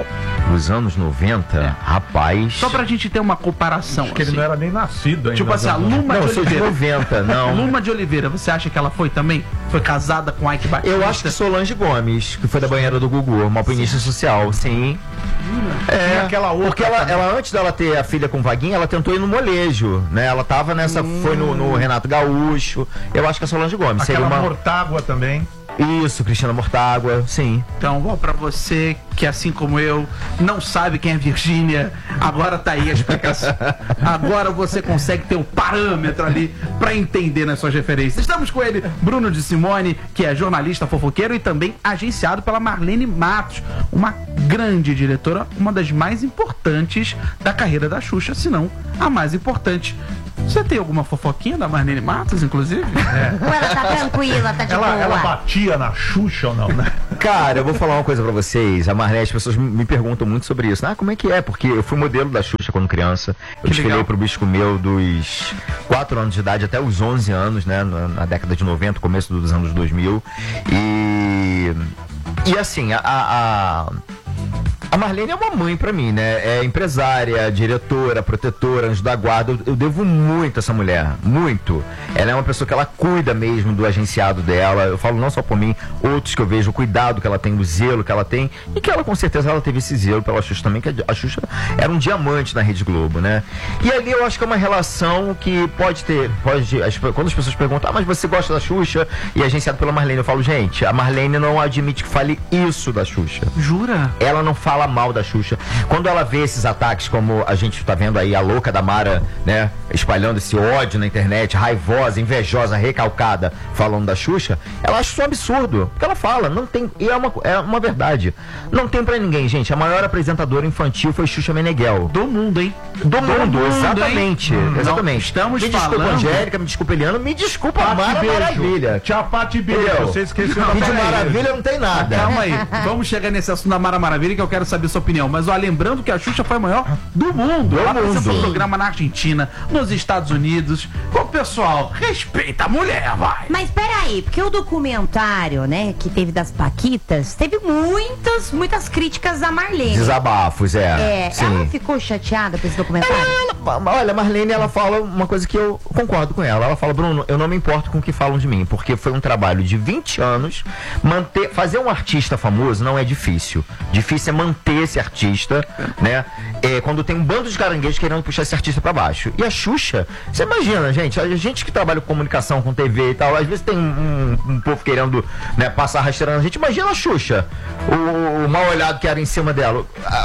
Speaker 15: Nos anos 90, rapaz.
Speaker 12: Só pra gente ter uma comparação.
Speaker 13: Acho que ele não era nem nascido ainda.
Speaker 12: Tipo assim, a Luma
Speaker 15: Não,
Speaker 12: de
Speaker 15: eu sou de
Speaker 12: Oliveira.
Speaker 15: 90, não.
Speaker 12: Luma de Oliveira, você acha que ela foi também? Foi casada com Ike Batista?
Speaker 15: Eu acho que Solange Gomes, que foi da banheira do Gugu, uma alpinista social, sim.
Speaker 13: Tinha aquela outra
Speaker 15: Porque ela, antes dela ter a filha com Vaguinha, ela tentou ir no molejo, né? Ela tava nessa, foi no Renato Gaúcho. Eu acho que a Solange Gomes seria
Speaker 13: Aquela
Speaker 15: uma...
Speaker 13: Mortágua também.
Speaker 15: Isso, Cristina Mortágua, sim.
Speaker 12: Então, bom, pra você que, assim como eu, não sabe quem é Virgínia, agora tá aí a explicação. Agora você consegue ter um parâmetro ali pra entender nas suas referências. Estamos com ele, Bruno de Simone, que é jornalista fofoqueiro e também agenciado pela Marlene Matos, uma grande diretora, uma das mais importantes da carreira da Xuxa, se não a mais importante. Você tem alguma fofoquinha da Marlene Matos, inclusive?
Speaker 14: Ou ela tá tranquila, tá de boa?
Speaker 13: Ela batia na Xuxa ou não, né?
Speaker 15: Cara, eu vou falar uma coisa pra vocês. A Marlene, as pessoas me perguntam muito sobre isso. Ah, como é que é? Porque eu fui modelo da Xuxa quando criança. Eu desfilei pro Bisco Meu dos 4 anos de idade até os 11 anos, né? Na década de 90, começo dos anos 2000. E assim, a Marlene é uma mãe pra mim, né? É empresária, diretora, protetora, anjo da guarda. Eu devo muito a essa mulher, muito. Ela é uma pessoa que ela cuida mesmo do agenciado dela. Eu falo não só por mim, outros que eu vejo o cuidado que ela tem, o zelo que ela tem. E que ela, com certeza, ela teve esse zelo pela Xuxa também, que a Xuxa era um diamante na Rede Globo, né? E ali eu acho que é uma relação que pode ter, quando as pessoas perguntam, mas você gosta da Xuxa e é agenciado pela Marlene, eu falo, gente, a Marlene não admite que fale isso da Xuxa.
Speaker 12: Jura?
Speaker 15: Ela não fala mal da Xuxa. Quando ela vê esses ataques, como a gente tá vendo aí, a louca da Mara, né, espalhando esse ódio na internet, raivosa, invejosa, recalcada, falando da Xuxa, ela acha isso um absurdo. Porque ela fala, não tem, e é uma verdade. Não tem pra ninguém, gente. A maior apresentadora infantil foi Xuxa Meneghel.
Speaker 12: Do mundo, hein?
Speaker 15: Do mundo, exatamente.
Speaker 12: Exatamente.
Speaker 15: Estamos me desculpa,
Speaker 12: falando...
Speaker 15: Angélica, me desculpa, Eliana, me desculpa, Mara Maravilha.
Speaker 13: Tchau, Pati Beijo. Você esqueceu da
Speaker 15: de Maravilha não tem nada.
Speaker 12: Calma aí, vamos chegar nesse assunto da Mara Maravilha que eu quero saber sua opinião. Mas ó, lembrando que a Xuxa foi a maior do mundo. Ela apresentou um programa na Argentina, nos Estados Unidos. Ô, pessoal, respeita a mulher, vai.
Speaker 14: Mas peraí, porque o documentário, né, que teve das Paquitas, teve muitas críticas a Marlene.
Speaker 15: Desabafos, sim.
Speaker 14: Ela ficou chateada com esse documentário?
Speaker 15: Olha, a Marlene, ela fala uma coisa que eu concordo com ela. Ela fala, Bruno, eu não me importo com o que falam de mim, porque foi um trabalho de 20 anos. Fazer um artista famoso não é difícil. Difícil é manter esse artista, né? Quando tem um bando de caranguejos querendo puxar esse artista pra baixo. E a Xuxa, você imagina, gente, a gente que trabalha com comunicação, com TV e tal, às vezes tem um povo querendo, né, passar rasteirando a gente. Imagina a Xuxa, o mal olhado que era em cima dela.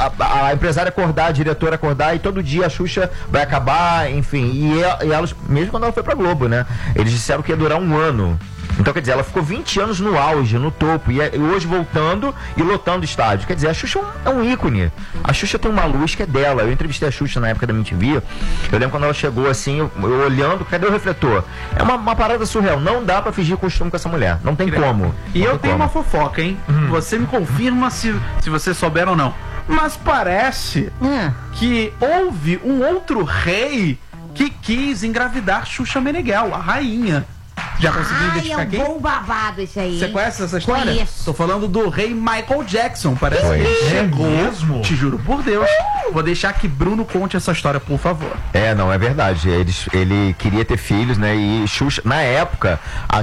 Speaker 15: A empresária acordar, a diretora acordar, e todo dia a Xuxa vai acabar, enfim. E elas, mesmo quando ela foi pra Globo, né? Eles disseram que ia durar 1 ano. Então, quer dizer, ela ficou 20 anos no auge, no topo, e hoje voltando e lotando estádio. Quer dizer, a Xuxa é um ícone. A Xuxa tem uma luz que é dela. Eu entrevistei a Xuxa na época da MTV. Eu lembro quando ela chegou assim, eu olhando, cadê o refletor? É uma parada surreal. Não dá pra fingir costume com essa mulher. Não tem como.
Speaker 12: E eu tenho uma fofoca, hein? Você me confirma se você souber ou não. Mas parece que houve um outro rei que quis engravidar Xuxa Meneghel, a rainha. Já conseguiu identificar quem?
Speaker 14: É um bom babado esse aí.
Speaker 12: Você conhece essa história?
Speaker 14: Conheço.
Speaker 12: Tô falando do rei Michael Jackson. Parece que ele chegou.
Speaker 13: Mesmo?
Speaker 12: Te juro por Deus. Vou deixar que Bruno conte essa história, por favor.
Speaker 15: Não, é verdade. Ele queria ter filhos, né? E Xuxa, na época,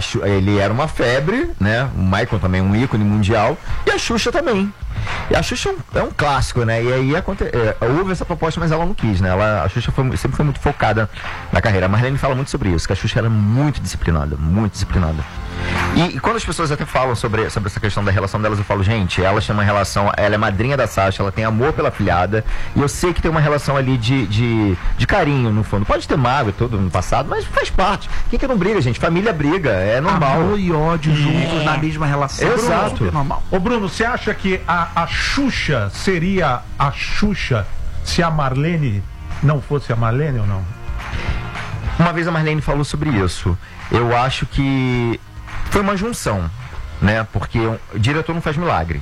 Speaker 15: ele era uma febre, né? O Michael também, um ícone mundial. E a Xuxa também. E a Xuxa é um clássico, né? E aí houve essa proposta, mas ela não quis, né? A Xuxa sempre foi muito focada na carreira. A Marlene fala muito sobre isso, que a Xuxa era muito disciplinada, muito disciplinada. E quando as pessoas até falam sobre essa questão da relação delas, eu falo, gente, ela tem uma relação, ela é madrinha da Sasha, ela tem amor pela filhada, e eu sei que tem uma relação ali de carinho, no fundo. Pode ter mágoa tudo no passado, mas faz parte. Quem que não briga, gente? Família briga, é normal.
Speaker 12: Amor e ódio juntos na mesma relação.
Speaker 15: Exato.
Speaker 12: É normal.
Speaker 13: Ô Bruno, você acha que a Xuxa seria a Xuxa se a Marlene não fosse a Marlene ou não?
Speaker 15: Uma vez a Marlene falou sobre isso. Eu acho que foi uma junção, né? Porque o diretor não faz milagre.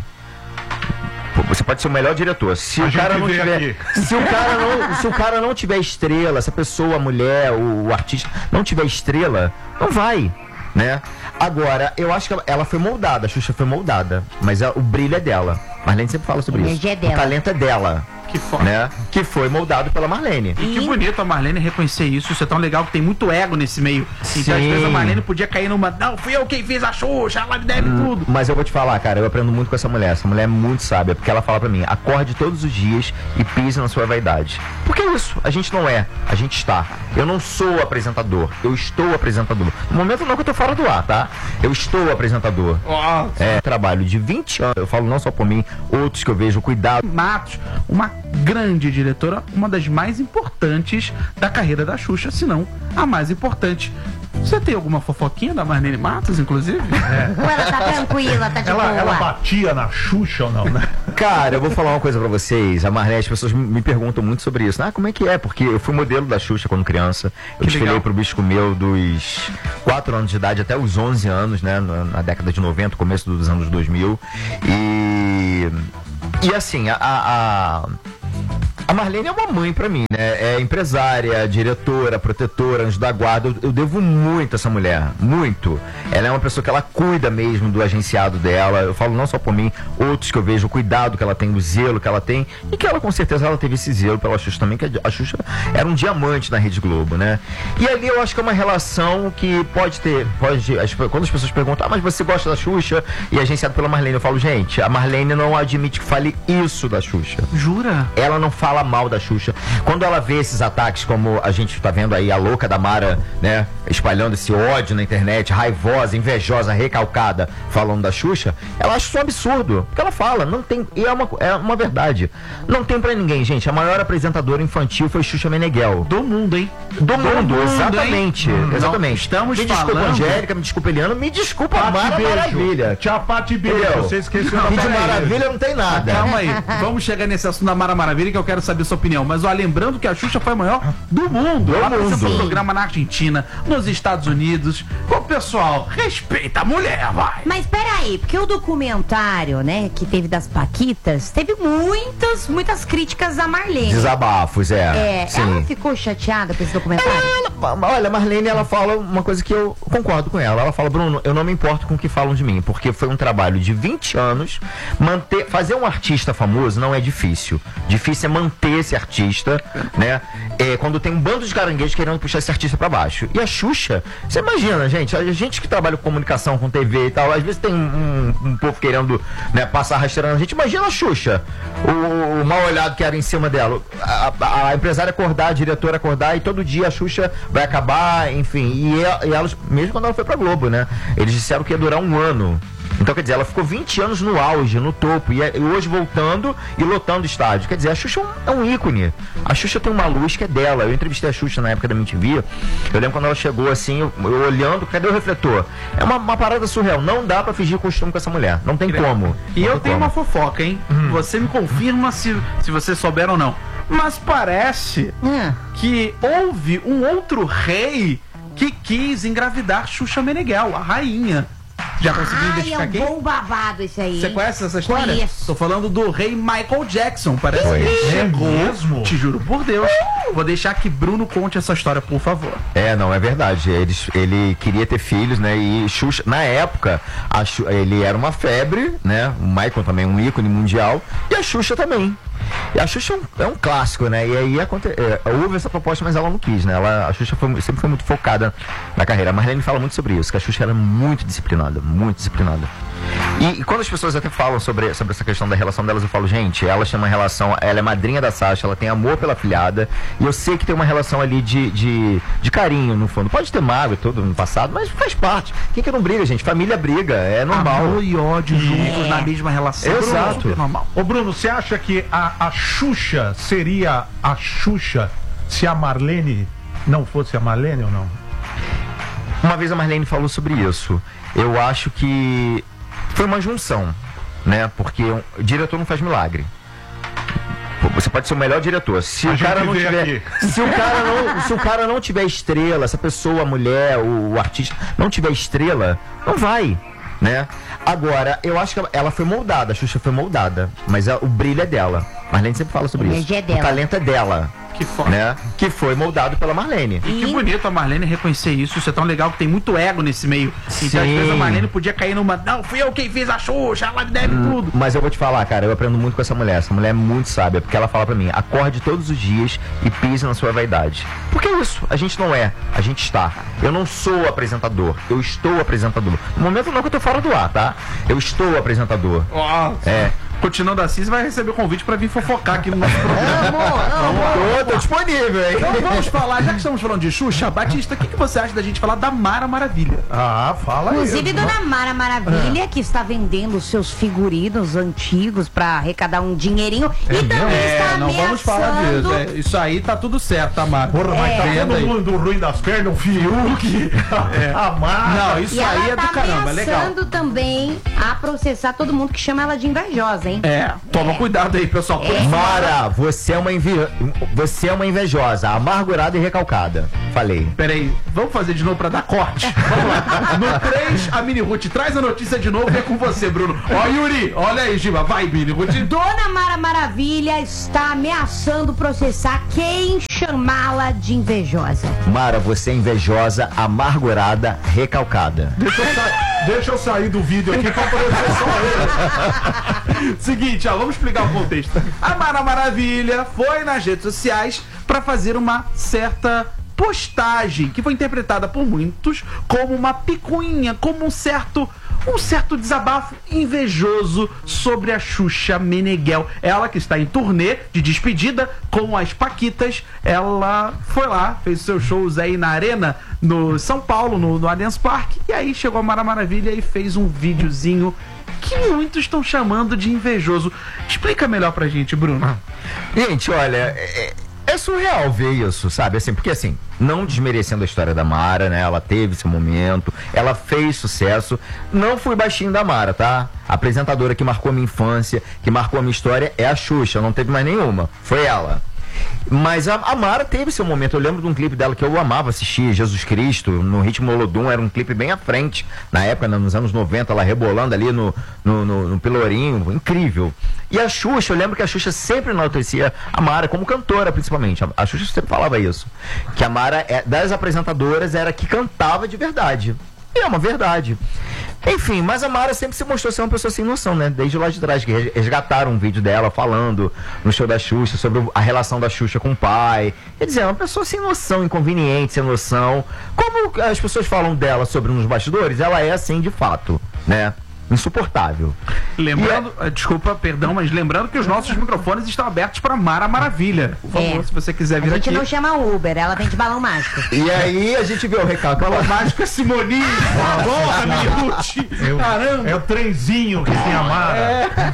Speaker 15: Você pode ser o melhor diretor. Se o cara não tiver, se o cara não tiver estrela, se a pessoa, a mulher, o artista não tiver estrela, não vai. né? Agora, eu acho que ela foi moldada, a Xuxa foi moldada, mas o brilho é dela. Marlene sempre fala sobre isso.
Speaker 14: É dela.
Speaker 15: O talento é dela.
Speaker 12: Que foda.
Speaker 15: Né? Que foi moldado pela Marlene.
Speaker 12: E que bonito a Marlene reconhecer isso. Isso é tão legal que tem muito ego nesse meio. Então, às vezes, a Marlene podia cair numa. Não, fui eu quem fiz a Xuxa, ela me deve tudo.
Speaker 15: Mas eu vou te falar, cara, eu aprendo muito com essa mulher. Essa mulher é muito sábia, porque ela fala pra mim: acorde todos os dias e pise na sua vaidade. Porque é isso, a gente não é, a gente está. Eu não sou apresentador, eu estou apresentador. No momento não que eu tô fora do ar, tá? Eu estou apresentador.
Speaker 12: Nossa.
Speaker 15: É trabalho de 20 anos. Eu falo não só por mim, outros que eu vejo, cuidado.
Speaker 12: Matos, uma grande diretora, uma das mais importantes da carreira da Xuxa, se não a mais importante. Você tem alguma fofoquinha da Marlene Matos, inclusive?
Speaker 14: Ou ela tá tranquila, tá de boa?
Speaker 13: Ela batia na Xuxa ou não, né?
Speaker 15: Cara, eu vou falar uma coisa pra vocês. A Marlene, as pessoas me perguntam muito sobre isso. Ah, como é que é? Porque eu fui modelo da Xuxa quando criança. Eu desfilei pro Bicho Comeu dos 4 anos de idade até os 11 anos, né? Na década de 90, começo dos anos 2000. E assim, a Marlene é uma mãe pra mim, né? É empresária, diretora, protetora, anjo da guarda. Eu devo muito a essa mulher, muito. Ela é uma pessoa que ela cuida mesmo do agenciado dela. Eu falo não só por mim, outros que eu vejo o cuidado que ela tem, o zelo que ela tem. E que ela, com certeza, ela teve esse zelo pela Xuxa também, que a Xuxa era um diamante na Rede Globo, né? E ali eu acho que é uma relação que pode ter, quando as pessoas perguntam, mas você gosta da Xuxa? E agenciado pela Marlene, eu falo, gente, a Marlene não admite que fale isso da Xuxa.
Speaker 12: Jura?
Speaker 15: Ela não fala mal da Xuxa. Quando ela vê esses ataques, como a gente tá vendo aí, a louca da Mara, né, espalhando esse ódio na internet, raivosa, invejosa, recalcada, falando da Xuxa, ela acha isso um absurdo. Porque ela fala, não tem, e é uma verdade. Não tem pra ninguém, gente. A maior apresentadora infantil foi Xuxa Meneghel.
Speaker 12: Do mundo, hein?
Speaker 15: Do mundo, exatamente. Exatamente.
Speaker 12: Estamos
Speaker 15: me desculpa,
Speaker 12: falando...
Speaker 15: Angélica, me desculpa, Eliana, me desculpa, Mara Maravilha.
Speaker 13: Tchau, Pati, beijo. Você esqueceu da
Speaker 15: de Maravilha, não tem nada.
Speaker 12: Calma aí, vamos chegar nesse assunto da Mara Maravilha que eu quero saber sua opinião. Mas ó, lembrando que a Xuxa foi a maior do mundo. Ela apresentou um programa na Argentina, nos Estados Unidos. Ô, pessoal, respeita a mulher, vai.
Speaker 14: Mas peraí, porque o documentário, né, que teve das Paquitas, teve muitas críticas a Marlene.
Speaker 15: Desabafos, sim.
Speaker 14: Ela ficou chateada com esse documentário?
Speaker 15: Olha, a Marlene, ela fala uma coisa que eu concordo com ela. Ela fala, Bruno, eu não me importo com o que falam de mim, porque foi um trabalho de 20 anos. Fazer um artista famoso não é difícil. Difícil é manter esse artista, né? Quando tem um bando de caranguejos querendo puxar esse artista pra baixo. E a Xuxa, você imagina, gente, a gente que trabalha com comunicação, com TV e tal, às vezes tem um povo querendo, né, passar rasteirando a gente. Imagina a Xuxa, o mal olhado que era em cima dela. A empresária acordar, a diretora acordar, e todo dia a Xuxa vai acabar, enfim. E elas, mesmo quando ela foi pra Globo, né? Eles disseram que ia durar 1 ano. Então, quer dizer, ela ficou 20 anos no auge, no topo, e hoje voltando e lotando o estádio. Quer dizer, a Xuxa é um ícone. A Xuxa tem uma luz que é dela. Eu entrevistei a Xuxa na época da MTV. Eu lembro quando ela chegou assim, eu olhando, cadê o refletor? É uma parada surreal. Não dá pra fingir costume com essa mulher. Não tem como.
Speaker 12: E eu tenho uma fofoca, hein? Você me confirma se você souber ou não. Mas parece que houve um outro rei que quis engravidar Xuxa Meneghel, a rainha. Já conseguiu identificar quem?
Speaker 14: É um bom babado esse aí.
Speaker 12: Você conhece essa história?
Speaker 14: Conheço.
Speaker 12: Tô falando do rei Michael Jackson. Parece que ele chegou.
Speaker 13: Mesmo?
Speaker 12: Te juro por Deus. Vou deixar que Bruno conte essa história, por favor.
Speaker 15: Não, é verdade. Ele queria ter filhos, né? E Xuxa, na época, ele era uma febre, né? O Michael também, um ícone mundial. E a Xuxa também. E a Xuxa é um clássico, né? E aí houve essa proposta, mas ela não quis, né? A Xuxa sempre foi muito focada na carreira. A Marlene fala muito sobre isso, que a Xuxa era muito disciplinada, muito disciplinada. E quando as pessoas até falam sobre essa questão da relação delas, eu falo, gente, ela chama relação, ela é madrinha da Sasha, ela tem amor pela filhada, e eu sei que tem uma relação ali de carinho, no fundo. Pode ter mágoa e tudo no passado, mas faz parte. Quem que não briga, gente? Família briga, é normal.
Speaker 12: Amor e ódio juntos na mesma relação.
Speaker 15: Exato.
Speaker 12: É normal.
Speaker 13: Ô Bruno, você acha que a Xuxa seria a Xuxa se a Marlene não fosse a Marlene ou não?
Speaker 15: Uma vez a Marlene falou sobre isso. Eu acho que foi uma junção, né? Porque o diretor não faz milagre. Você pode ser o melhor diretor. Se o cara não tiver estrela, se a pessoa, a mulher, o artista não tiver estrela, não vai, né? Agora, eu acho que ela foi moldada, a Xuxa foi moldada, mas o brilho é dela. Marlene sempre fala sobre isso. O talento é dela.
Speaker 12: Que foda.
Speaker 15: Né? Que foi moldado pela Marlene.
Speaker 12: E que bonito a Marlene reconhecer isso. Isso é tão legal que tem muito ego nesse meio. Então, às vezes, a Marlene podia cair numa. Não, fui eu quem fiz a Xuxa, ela me deve tudo.
Speaker 15: Mas eu vou te falar, cara, eu aprendo muito com essa mulher. Essa mulher é muito sábia, porque ela fala pra mim: acorde todos os dias e pise na sua vaidade. Porque é isso, a gente não é, a gente está. Eu não sou apresentador, eu estou apresentador. No momento não que eu tô fora do ar, tá? Eu estou apresentador.
Speaker 12: É. Continuando assim, você vai receber o convite pra vir fofocar aqui no nosso programa.
Speaker 15: Tô disponível, hein?
Speaker 12: Então vamos falar, já que estamos falando de Xuxa, Batista, o que você acha da gente falar da Mara Maravilha?
Speaker 13: Fala aí.
Speaker 14: Inclusive, Dona Mara Maravilha, que está vendendo seus figurinos antigos pra arrecadar um dinheirinho. E também está
Speaker 12: não vamos falar disso. Isso aí tá tudo certo, tá, Mara?
Speaker 13: Porra, mas tá todo mundo ruim das pernas, o Fiuk, a Mara.
Speaker 12: Não, isso aí é do caramba, é legal.
Speaker 14: Ameaçando também a processar todo mundo que chama ela de invejosa, hein?
Speaker 12: Toma cuidado aí, pessoal.
Speaker 15: Mara, você é uma invejosa, amargurada e recalcada. Falei.
Speaker 12: Peraí, vamos fazer de novo pra dar corte? Vamos lá. No 3, a Mini Ruth traz a notícia de novo e é com você, Bruno. Ó, Yuri, olha aí, Giba. Vai, Mini Ruth.
Speaker 14: Dona Mara Maravilha está ameaçando processar quem chamá-la de invejosa.
Speaker 15: Mara, você é invejosa, amargurada, recalcada.
Speaker 13: Deixa eu sair do vídeo aqui pra poder ser só ele.
Speaker 12: Seguinte, vamos explicar o contexto. A Mara Maravilha foi nas redes sociais pra fazer uma certa postagem que foi interpretada por muitos como uma picuinha, como um certo desabafo invejoso sobre a Xuxa Meneghel. Ela que está em turnê de despedida com as Paquitas, ela foi lá, fez seus shows aí na Arena, no São Paulo, no Allianz Parque, e aí chegou a Mara Maravilha e fez um videozinho que muitos estão chamando de invejoso. Explica melhor pra gente, Bruno.
Speaker 15: Gente, olha, é surreal ver isso, sabe? Assim, porque assim, não desmerecendo a história da Mara, né? Ela teve esse momento, ela fez sucesso. Não fui baixinho da Mara, tá? A apresentadora que marcou a minha infância, que marcou a minha história é a Xuxa, não teve mais nenhuma. Foi ela. Mas a Mara teve seu momento. Eu lembro de um clipe dela que eu amava assistir, Jesus Cristo, no Ritmo Olodum. Era um clipe bem à frente, na época, nos anos 90, ela rebolando ali no Pelourinho, incrível. E a Xuxa, eu lembro que a Xuxa sempre enaltecia a Mara como cantora, principalmente. A Xuxa sempre falava isso, que a Mara, das apresentadoras, era a que cantava de verdade. E é uma verdade. Enfim, mas a Mara sempre se mostrou ser uma pessoa sem noção, né? Desde lá de trás, que resgataram um vídeo dela falando no show da Xuxa sobre a relação da Xuxa com o pai. Quer dizer, é uma pessoa sem noção, inconveniente, sem noção. Como as pessoas falam dela sobre nos bastidores, ela é assim de fato, né? Insuportável.
Speaker 12: Lembrando, desculpa, perdão, mas lembrando que os nossos microfones estão abertos para Mara Maravilha. Por favor, se você quiser vir aqui.
Speaker 14: A gente não chama Uber, ela vem de balão mágico.
Speaker 15: E aí a gente vê o recado.
Speaker 12: Balão mágico é Simoni. Porra, Mini Caramba.
Speaker 13: É o trenzinho que tem a Mara.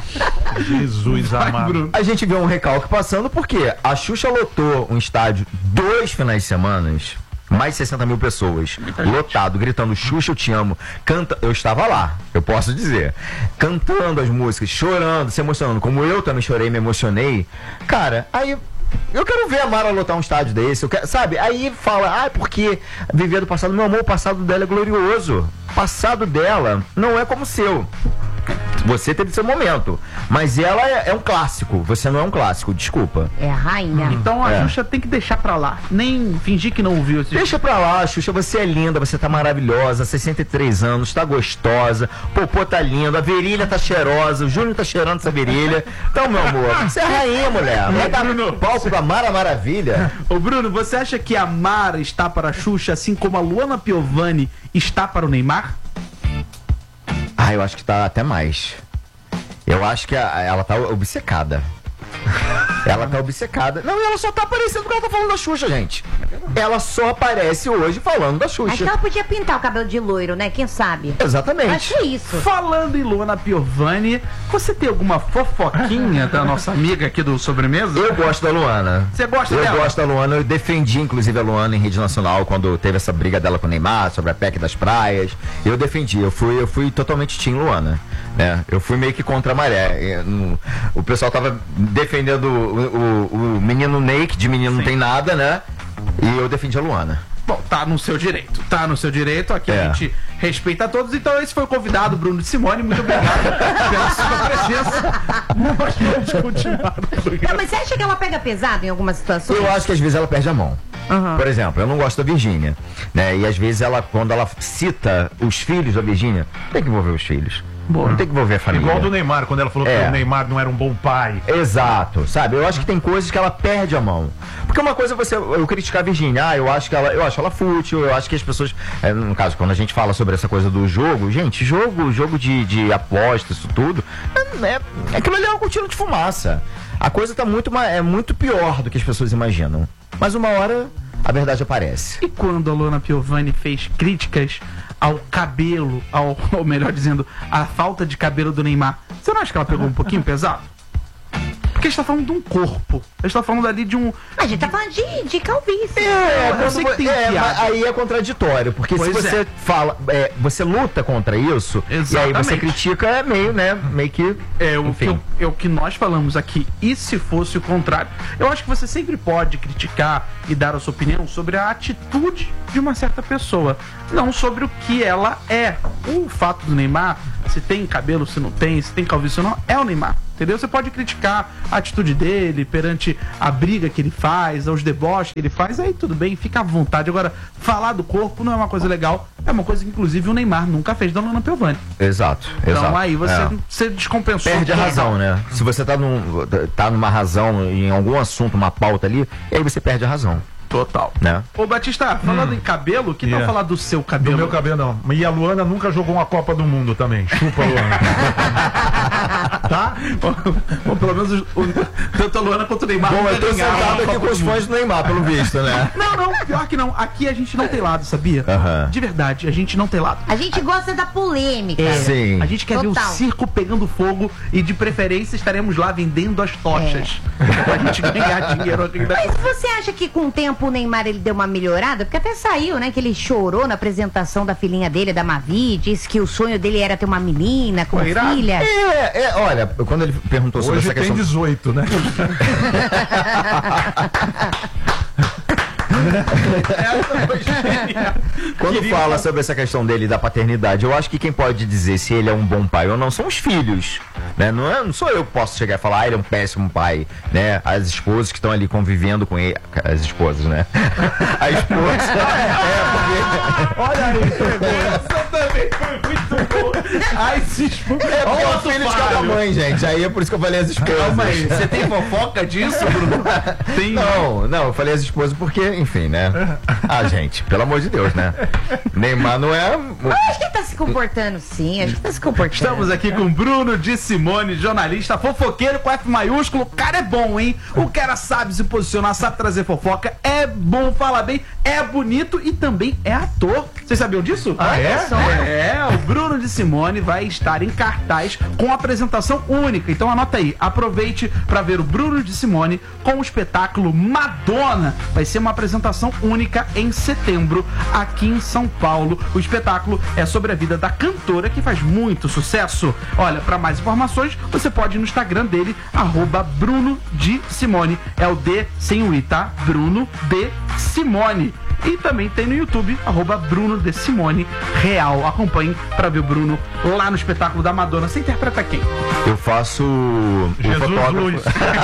Speaker 13: Jesus amado.
Speaker 15: A gente vê um recalque passando porque a Xuxa lotou um estádio 2 finais de semana. Mais de 60 mil pessoas, lotado, gritando Xuxa, eu te amo. Eu estava lá, eu posso dizer. Cantando as músicas, chorando, se emocionando. Como eu também chorei, me emocionei. Cara, aí eu quero ver a Mara lotar um estádio desse. Sabe? Aí fala, porque viver do passado. Meu amor, o passado dela é glorioso. O passado dela não é como o seu. Você teve seu momento, mas ela é um clássico. Você não é um clássico, desculpa.
Speaker 14: É a rainha.
Speaker 12: Então a Xuxa tem que deixar pra lá. Nem fingir que não ouviu esse.
Speaker 15: Deixa pra lá, Xuxa. Você é linda, você tá maravilhosa. 63 anos, tá gostosa. Popô tá lindo, a virilha tá cheirosa. O Júnior tá cheirando essa virilha. Então, meu amor, você é a rainha, mulher. Vai dar no palco da Mara Maravilha.
Speaker 12: Ô, Bruno, você acha que a Mara está para a Xuxa, assim como a Luana Piovani está para o Neymar?
Speaker 15: Eu acho que tá até mais. Eu acho que ela tá obcecada. Ela tá obcecada. Não, e ela só tá aparecendo quando ela tá falando da Xuxa, gente. Ela só aparece hoje falando da Xuxa.
Speaker 14: Acho que ela podia pintar o cabelo de loiro, né? Quem sabe?
Speaker 15: Exatamente.
Speaker 14: Acho isso.
Speaker 12: Falando em Luana Piovani, você tem alguma fofoquinha da nossa amiga aqui do Sobremesa?
Speaker 15: Eu gosto da Luana.
Speaker 12: Você gosta dela?
Speaker 15: Eu gosto da Luana. Eu defendi, inclusive, a Luana em rede nacional quando teve essa briga dela com o Neymar sobre a PEC das praias. Eu defendi. Eu fui totalmente team Luana, né? Eu fui meio que contra a maré. O pessoal tava defendendo o menino Ney, que de menino não tem nada, né? E eu defendi a Luana.
Speaker 12: Bom, tá no seu direito, aqui a gente respeita a todos, então esse foi o convidado, Bruno de Simone, muito obrigado pela sua presença. Nós vamos continuar.
Speaker 14: Não, mas você acha que ela pega pesado em algumas situações?
Speaker 15: Eu acho que às vezes ela perde a mão. Por exemplo, eu não gosto da Virgínia, né? E às vezes quando ela cita os filhos da Virgínia, tem que envolver os filhos. Não tem que envolver a família.
Speaker 13: Igual do Neymar, quando ela falou que o Neymar não era um bom pai.
Speaker 15: Exato, sabe? Eu acho que tem coisas que ela perde a mão. Porque uma coisa é eu criticar a Virgínia, eu acho ela fútil, eu acho que as pessoas, no caso, quando a gente fala sobre essa coisa do jogo, gente, jogo de aposta, isso tudo, aquilo ali é uma cortina de fumaça. A coisa tá muito pior do que as pessoas imaginam. Mas uma hora a verdade aparece.
Speaker 12: E quando a Luana Piovani fez críticas ao cabelo, ou melhor dizendo, a falta de cabelo do Neymar, você não acha que ela pegou um pouquinho pesado? Porque a gente tá falando de um corpo. A gente tá falando ali de um...
Speaker 14: A gente tá falando de calvície.
Speaker 12: Eu sei que tem
Speaker 15: mas aí é contraditório, porque se você fala, você luta contra isso,
Speaker 12: exatamente,
Speaker 15: e aí você critica, meio que...
Speaker 12: o que nós falamos aqui, e se fosse o contrário? Eu acho que você sempre pode criticar e dar a sua opinião sobre a atitude de uma certa pessoa, não sobre o que ela é. O fato do Neymar, se tem cabelo, se não tem, se tem calvície ou não, é o Neymar. Entendeu? Você pode criticar a atitude dele perante a briga que ele faz, os deboches que ele faz, aí tudo bem, fica à vontade. Agora, falar do corpo não é uma coisa legal, é uma coisa que inclusive o Neymar nunca fez da Luana Piovani.
Speaker 15: Exato.
Speaker 12: Então aí você descompensou.
Speaker 15: Perde a razão, né? Se você tá numa razão, em algum assunto, uma pauta ali, aí você perde a razão.
Speaker 12: Total.
Speaker 15: Né?
Speaker 12: Ô Batista, falando em cabelo, que tal falar do seu cabelo?
Speaker 13: Do meu cabelo não. E a Luana nunca jogou uma Copa do Mundo também. Chupa, Luana. Tá?
Speaker 12: Bom, pelo menos tanto a Luana quanto o Neymar.
Speaker 15: Bom, eu tô sentado aqui com os fãs do Neymar, pelo visto, né?
Speaker 12: Não, pior que não. Aqui a gente não tem lado, sabia? De verdade, a gente não tem lado.
Speaker 14: A gente gosta da polêmica.
Speaker 15: Sim.
Speaker 12: A gente quer ver o circo pegando fogo e de preferência estaremos lá vendendo as tochas. Pra gente ganhar dinheiro.
Speaker 14: Mas você acha que com o tempo o Neymar ele deu uma melhorada? Porque até saiu, né, que ele chorou na apresentação da filhinha dele, da Mavi, disse que o sonho dele era ter uma menina com uma filha.
Speaker 15: Olha, quando ele perguntou sobre essa questão...
Speaker 13: Hoje tem 18, né?
Speaker 15: Quando fala sobre essa questão dele da paternidade, eu acho que quem pode dizer se ele é um bom pai ou não são os filhos, né? Não sou eu que posso chegar e falar, ele é um péssimo pai, né? As esposas que estão ali convivendo com ele, as esposas, né? A esposa porque...
Speaker 12: Olha aí, essa também foi muito boa. Ai, se esposa.
Speaker 15: É porque é o filho de cada mãe, gente. Aí é por isso que eu falei as esposas.
Speaker 12: Calma aí, você tem fofoca disso, Bruno? Tem...
Speaker 15: Não, eu falei as esposas porque, enfim, né? Gente, pelo amor de Deus, né? Neymar não é...
Speaker 14: Acho que ele tá se comportando, sim. Acho que tá se comportando.
Speaker 12: Estamos aqui com Bruno de Simone, jornalista, fofoqueiro com F maiúsculo. O cara é bom, hein? O cara sabe se posicionar, sabe trazer fofoca, é bom, fala bem, é bonito e também é ator. Vocês sabiam disso? O Bruno de Simone vai estar em cartaz com apresentação única. Então anota aí, aproveite para ver o Bruno de Simone com o espetáculo Madonna. Vai ser uma apresentação única em setembro aqui em São Paulo. O espetáculo é sobre a vida da cantora que faz muito sucesso. Olha, para mais informações, você pode ir no Instagram dele, @Bruno de Simone. É o D sem o I, tá? Bruno de Simone. E também tem no YouTube, @Bruno de Simone Real. Acompanhe pra ver o Bruno lá no espetáculo da Madonna. Você interpreta quem?
Speaker 15: Eu faço
Speaker 13: Jesus Luiz.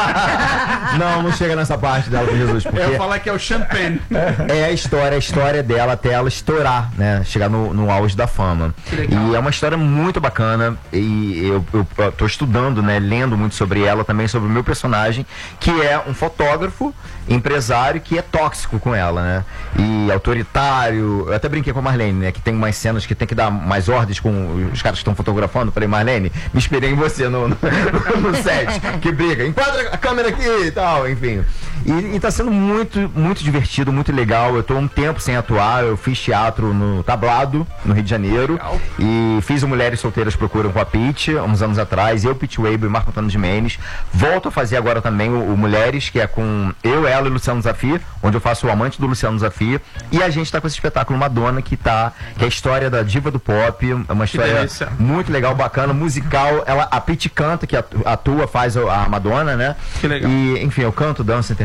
Speaker 15: Não chega nessa parte dela com Jesus. Porque
Speaker 12: eu ia falar que é o Champagne.
Speaker 15: É a história dela até ela estourar, né? Chegar no auge da fama. E é uma história muito bacana. E eu tô estudando, né? Lendo muito sobre ela, também sobre o meu personagem, que é um fotógrafo, empresário, que é tóxico com ela, né? E autoritário. Eu até brinquei com a Marlene, né? Que tem umas cenas que tem que dar mais ordens com os caras que estão fotografando. Falei, Marlene, me inspirei em você no set. Que briga, enquadra a câmera aqui e tal, enfim. E tá sendo muito, muito divertido, muito legal. Eu tô um tempo sem atuar. Eu fiz teatro no Tablado, no Rio de Janeiro. Legal. E fiz o Mulheres Solteiras Procuram com a Pitty, uns anos atrás. Eu, Pitty Weber e Marco Antônio de Mendes. Volto a fazer agora também o Mulheres, que é com eu, ela e Luciano Zafir, onde eu faço o amante do Luciano Zafir. E a gente tá com esse espetáculo Madonna, que é a história da diva do pop. É uma história muito legal, bacana, musical. A Pitty canta, que atua, faz a Madonna, né?
Speaker 12: Que legal.
Speaker 15: E, enfim, eu canto, danço, interpreto.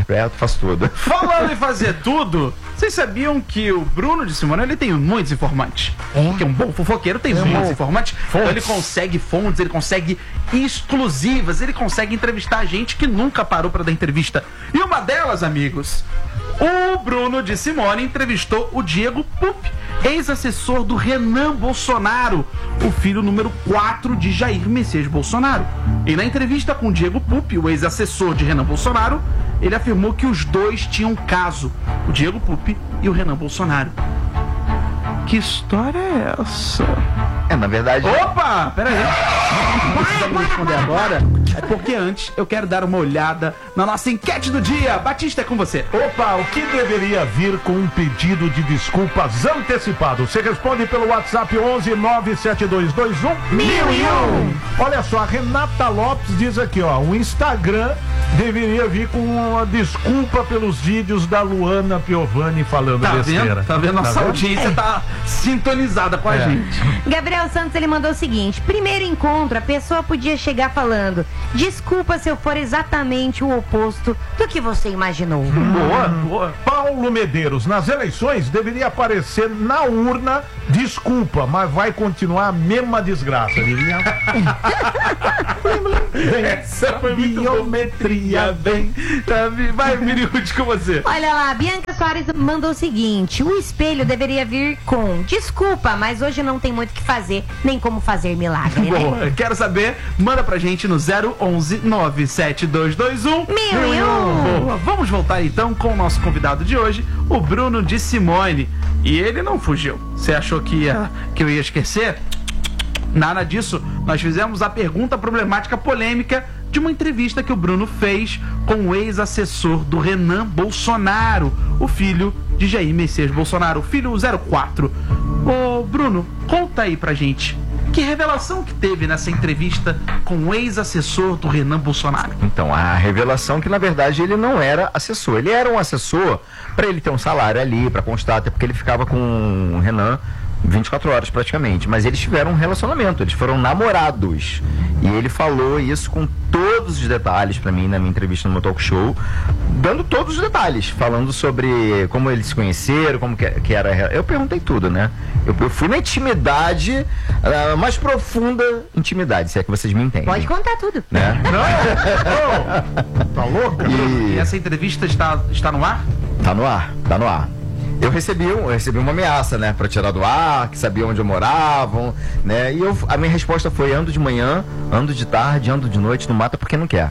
Speaker 15: interpreto, faço tudo.
Speaker 12: Falando em fazer tudo, vocês sabiam que o Bruno de Simone, ele tem muitos informantes? Que um bom fofoqueiro tem muitos informantes. Então ele consegue fontes, ele consegue exclusivas, ele consegue entrevistar gente que nunca parou para dar entrevista. E uma delas, amigos, o Bruno de Simone entrevistou o Diego Pupi, ex-assessor do Renan Bolsonaro, o filho número 4 de Jair Messias Bolsonaro. E na entrevista com o Diego Pupi, o ex-assessor de Renan Bolsonaro, ele afirmou que os dois tinham caso, o Diego Pupi e o Renan Bolsonaro. Que história é essa?
Speaker 15: Na verdade...
Speaker 12: Opa! Peraí. Não precisamos responder agora. É porque antes eu quero dar uma olhada na nossa enquete do dia. Batista, é com você.
Speaker 13: Opa, o que deveria vir com um pedido de desculpas antecipado? Você responde pelo WhatsApp 11-97221-1001. Olha só, a Renata Lopes diz aqui, ó, o Instagram deveria vir com uma desculpa pelos vídeos da Luana Piovani falando besteira.
Speaker 12: Tá vendo? Nossa audiência tá sintonizada com a gente.
Speaker 14: Gabriel Santos, ele mandou o seguinte: primeiro encontro, a pessoa podia chegar falando: desculpa se eu for exatamente o oposto do que você imaginou.
Speaker 13: Boa. Paulo Medeiros, nas eleições deveria aparecer na urna desculpa, mas vai continuar a mesma desgraça.
Speaker 12: Essa foi muito biometria, bem. Vai, Miriude, com você.
Speaker 14: Olha lá, Bianca Soares mandou o seguinte: o espelho deveria vir com desculpa, mas hoje não tem muito o que fazer, nem como fazer milagre, né?
Speaker 12: Boa, quero saber, manda pra gente no 011-97221-1001. Boa, vamos voltar então com o nosso convidado de hoje, o Bruno de Simone. E ele não fugiu. Você achou que eu ia esquecer? Nada disso. Nós fizemos a pergunta problemática polêmica de uma entrevista que o Bruno fez com o ex-assessor do Renan Bolsonaro, o filho de Jair Messias Bolsonaro, o filho 04. Ô Bruno, conta aí pra gente, que revelação que teve nessa entrevista com o ex-assessor do Renan Bolsonaro?
Speaker 15: Então, a revelação que na verdade ele não era assessor, ele era um assessor para ele ter um salário ali, para constar, até porque ele ficava com o Renan 24 horas praticamente, mas eles tiveram um relacionamento, eles foram namorados. E ele falou isso com todos os detalhes pra mim na minha entrevista no meu talk show, dando todos os detalhes, falando sobre como eles se conheceram, como que era. Eu perguntei tudo, né? Eu fui na intimidade, a mais profunda intimidade, se é que vocês me entendem.
Speaker 14: Pode contar tudo.
Speaker 15: Né?
Speaker 13: Não! Tá louco?
Speaker 12: E essa entrevista está no ar?
Speaker 15: Tá no ar. Eu recebi uma ameaça, né, pra tirar do ar, que sabia onde eu morava, né, e a minha resposta foi: ando de manhã, ando de tarde, ando de noite, não mata porque não quer.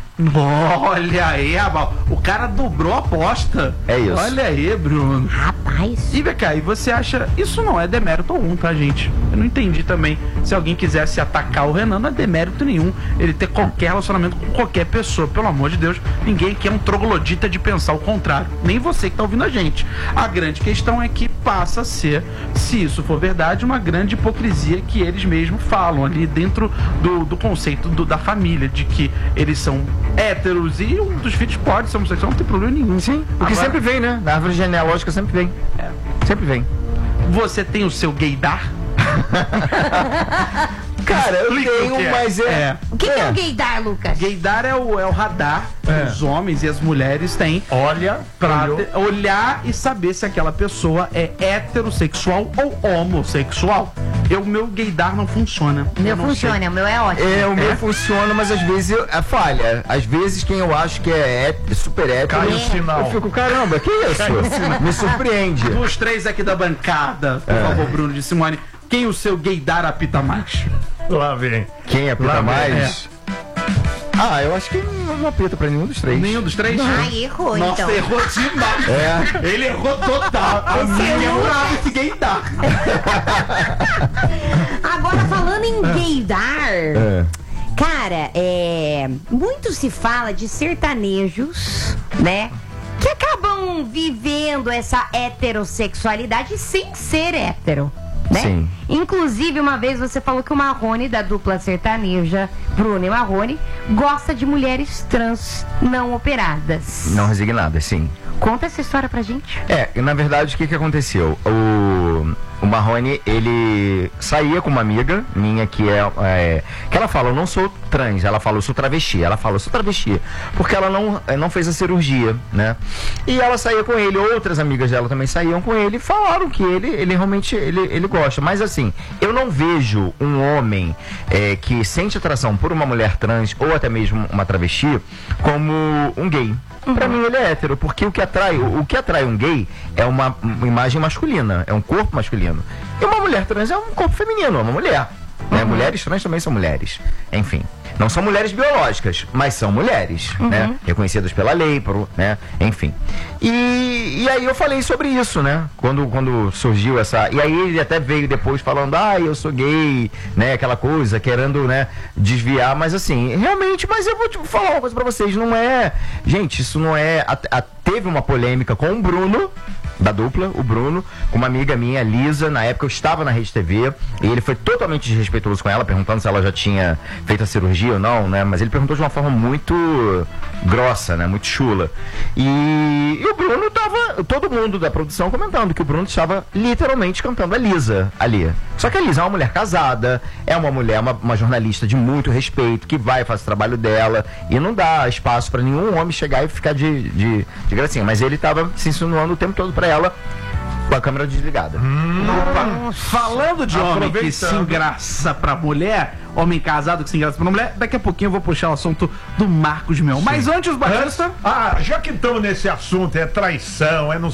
Speaker 12: Olha aí, o cara dobrou a aposta.
Speaker 15: É isso.
Speaker 12: Olha aí, Bruno.
Speaker 14: Rapaz.
Speaker 12: E Becca, e você acha, isso não é demérito algum, tá, gente? Eu não entendi também. Se alguém quisesse atacar o Renan, não é demérito nenhum ele ter qualquer relacionamento com qualquer pessoa. Pelo amor de Deus, ninguém aqui é um troglodita de pensar o contrário. Nem você que tá ouvindo a gente. A grande questão é que passa a ser, se isso for verdade, uma grande hipocrisia que eles mesmos falam ali dentro do conceito da família, de que eles são héteros e um dos filhos pode ser homossexual, não tem problema nenhum.
Speaker 15: Sim, o que sempre vem, né? Na árvore genealógica sempre vem. Sempre vem.
Speaker 12: Você tem o seu gaydar?
Speaker 15: Cara, eu tenho, mas
Speaker 14: O que é o gaydar, Lucas?
Speaker 12: Gaydar é o radar que os homens e as mulheres têm.
Speaker 13: Olha
Speaker 12: pra olhar e saber se aquela pessoa é heterossexual ou homossexual. O meu gaydar não funciona.
Speaker 14: O meu funciona, o meu é ótimo.
Speaker 15: O meu funciona, mas às vezes falha. Às vezes quem eu acho que é super hétero,
Speaker 13: cai o sinal.
Speaker 15: Eu fico, caramba, que isso? Me surpreende.
Speaker 12: Dos três aqui da bancada, por favor, Bruno de Simone, quem o seu gaydar apita mais?
Speaker 13: Lá vem.
Speaker 15: Quem apita mais? Eu acho que não apita pra nenhum dos três.
Speaker 12: Nenhum dos três?
Speaker 14: Errou.
Speaker 12: Nossa,
Speaker 14: então.
Speaker 12: Errou demais. Ele errou total. A minha esse gaydar.
Speaker 14: Agora, falando em gaydar, cara, muito se fala de sertanejos, né? Que acabam vivendo essa heterossexualidade sem ser hétero, né?
Speaker 15: Sim.
Speaker 14: Inclusive, uma vez você falou que o Marrone, da dupla sertaneja Bruno e Marrone, gosta de mulheres trans não operadas.
Speaker 15: Não resignadas, sim.
Speaker 14: Conta essa história pra gente.
Speaker 15: Na verdade, o que aconteceu? O Marrone, ele saía com uma amiga minha que que ela fala, eu não sou trans, ela fala, eu sou travesti. Ela fala, eu sou travesti, porque ela não fez a cirurgia, né? E ela saía com ele, outras amigas dela também saíam com ele, falaram que ele realmente ele gosta. Mas assim, eu não vejo um homem que sente atração por uma mulher trans ou até mesmo uma travesti como um gay. Pra mim ele é hétero, porque o que atrai um gay é uma imagem masculina, é um corpo masculino. E uma mulher trans é um corpo feminino, é uma mulher. Né? Mulheres trans também são mulheres. Enfim, não são mulheres biológicas, mas são mulheres, né? Reconhecidas pela lei, né? Enfim. E aí eu falei sobre isso, né? Quando surgiu essa... E aí ele até veio depois falando, eu sou gay, né? Aquela coisa, querendo, né? Desviar, mas assim, realmente, mas eu vou falar uma coisa pra vocês, não é... Gente, isso não é... Teve uma polêmica com o Bruno, da dupla, o Bruno, com uma amiga minha, Lisa. Na época eu estava na Rede TV e ele foi totalmente desrespeitoso com ela, perguntando se ela já tinha feito a cirurgia ou não, né? Mas ele perguntou de uma forma muito grossa, né? Muito chula. E o Bruno tava, todo mundo da produção comentando que o Bruno estava literalmente cantando a Lisa ali. Só que a Lisa é uma mulher casada, é uma mulher, uma jornalista de muito respeito, que vai fazer o trabalho dela e não dá espaço para nenhum homem chegar e ficar de gracinha. Mas ele tava se insinuando o tempo todo pra ela com a câmera desligada.
Speaker 12: Falando de homem que se engraça pra mulher, homem casado que se engraça pra mulher, daqui a pouquinho eu vou puxar o assunto do Marcos Mion. Mas antes, Batista...
Speaker 13: já que estamos nesse assunto, é traição, é não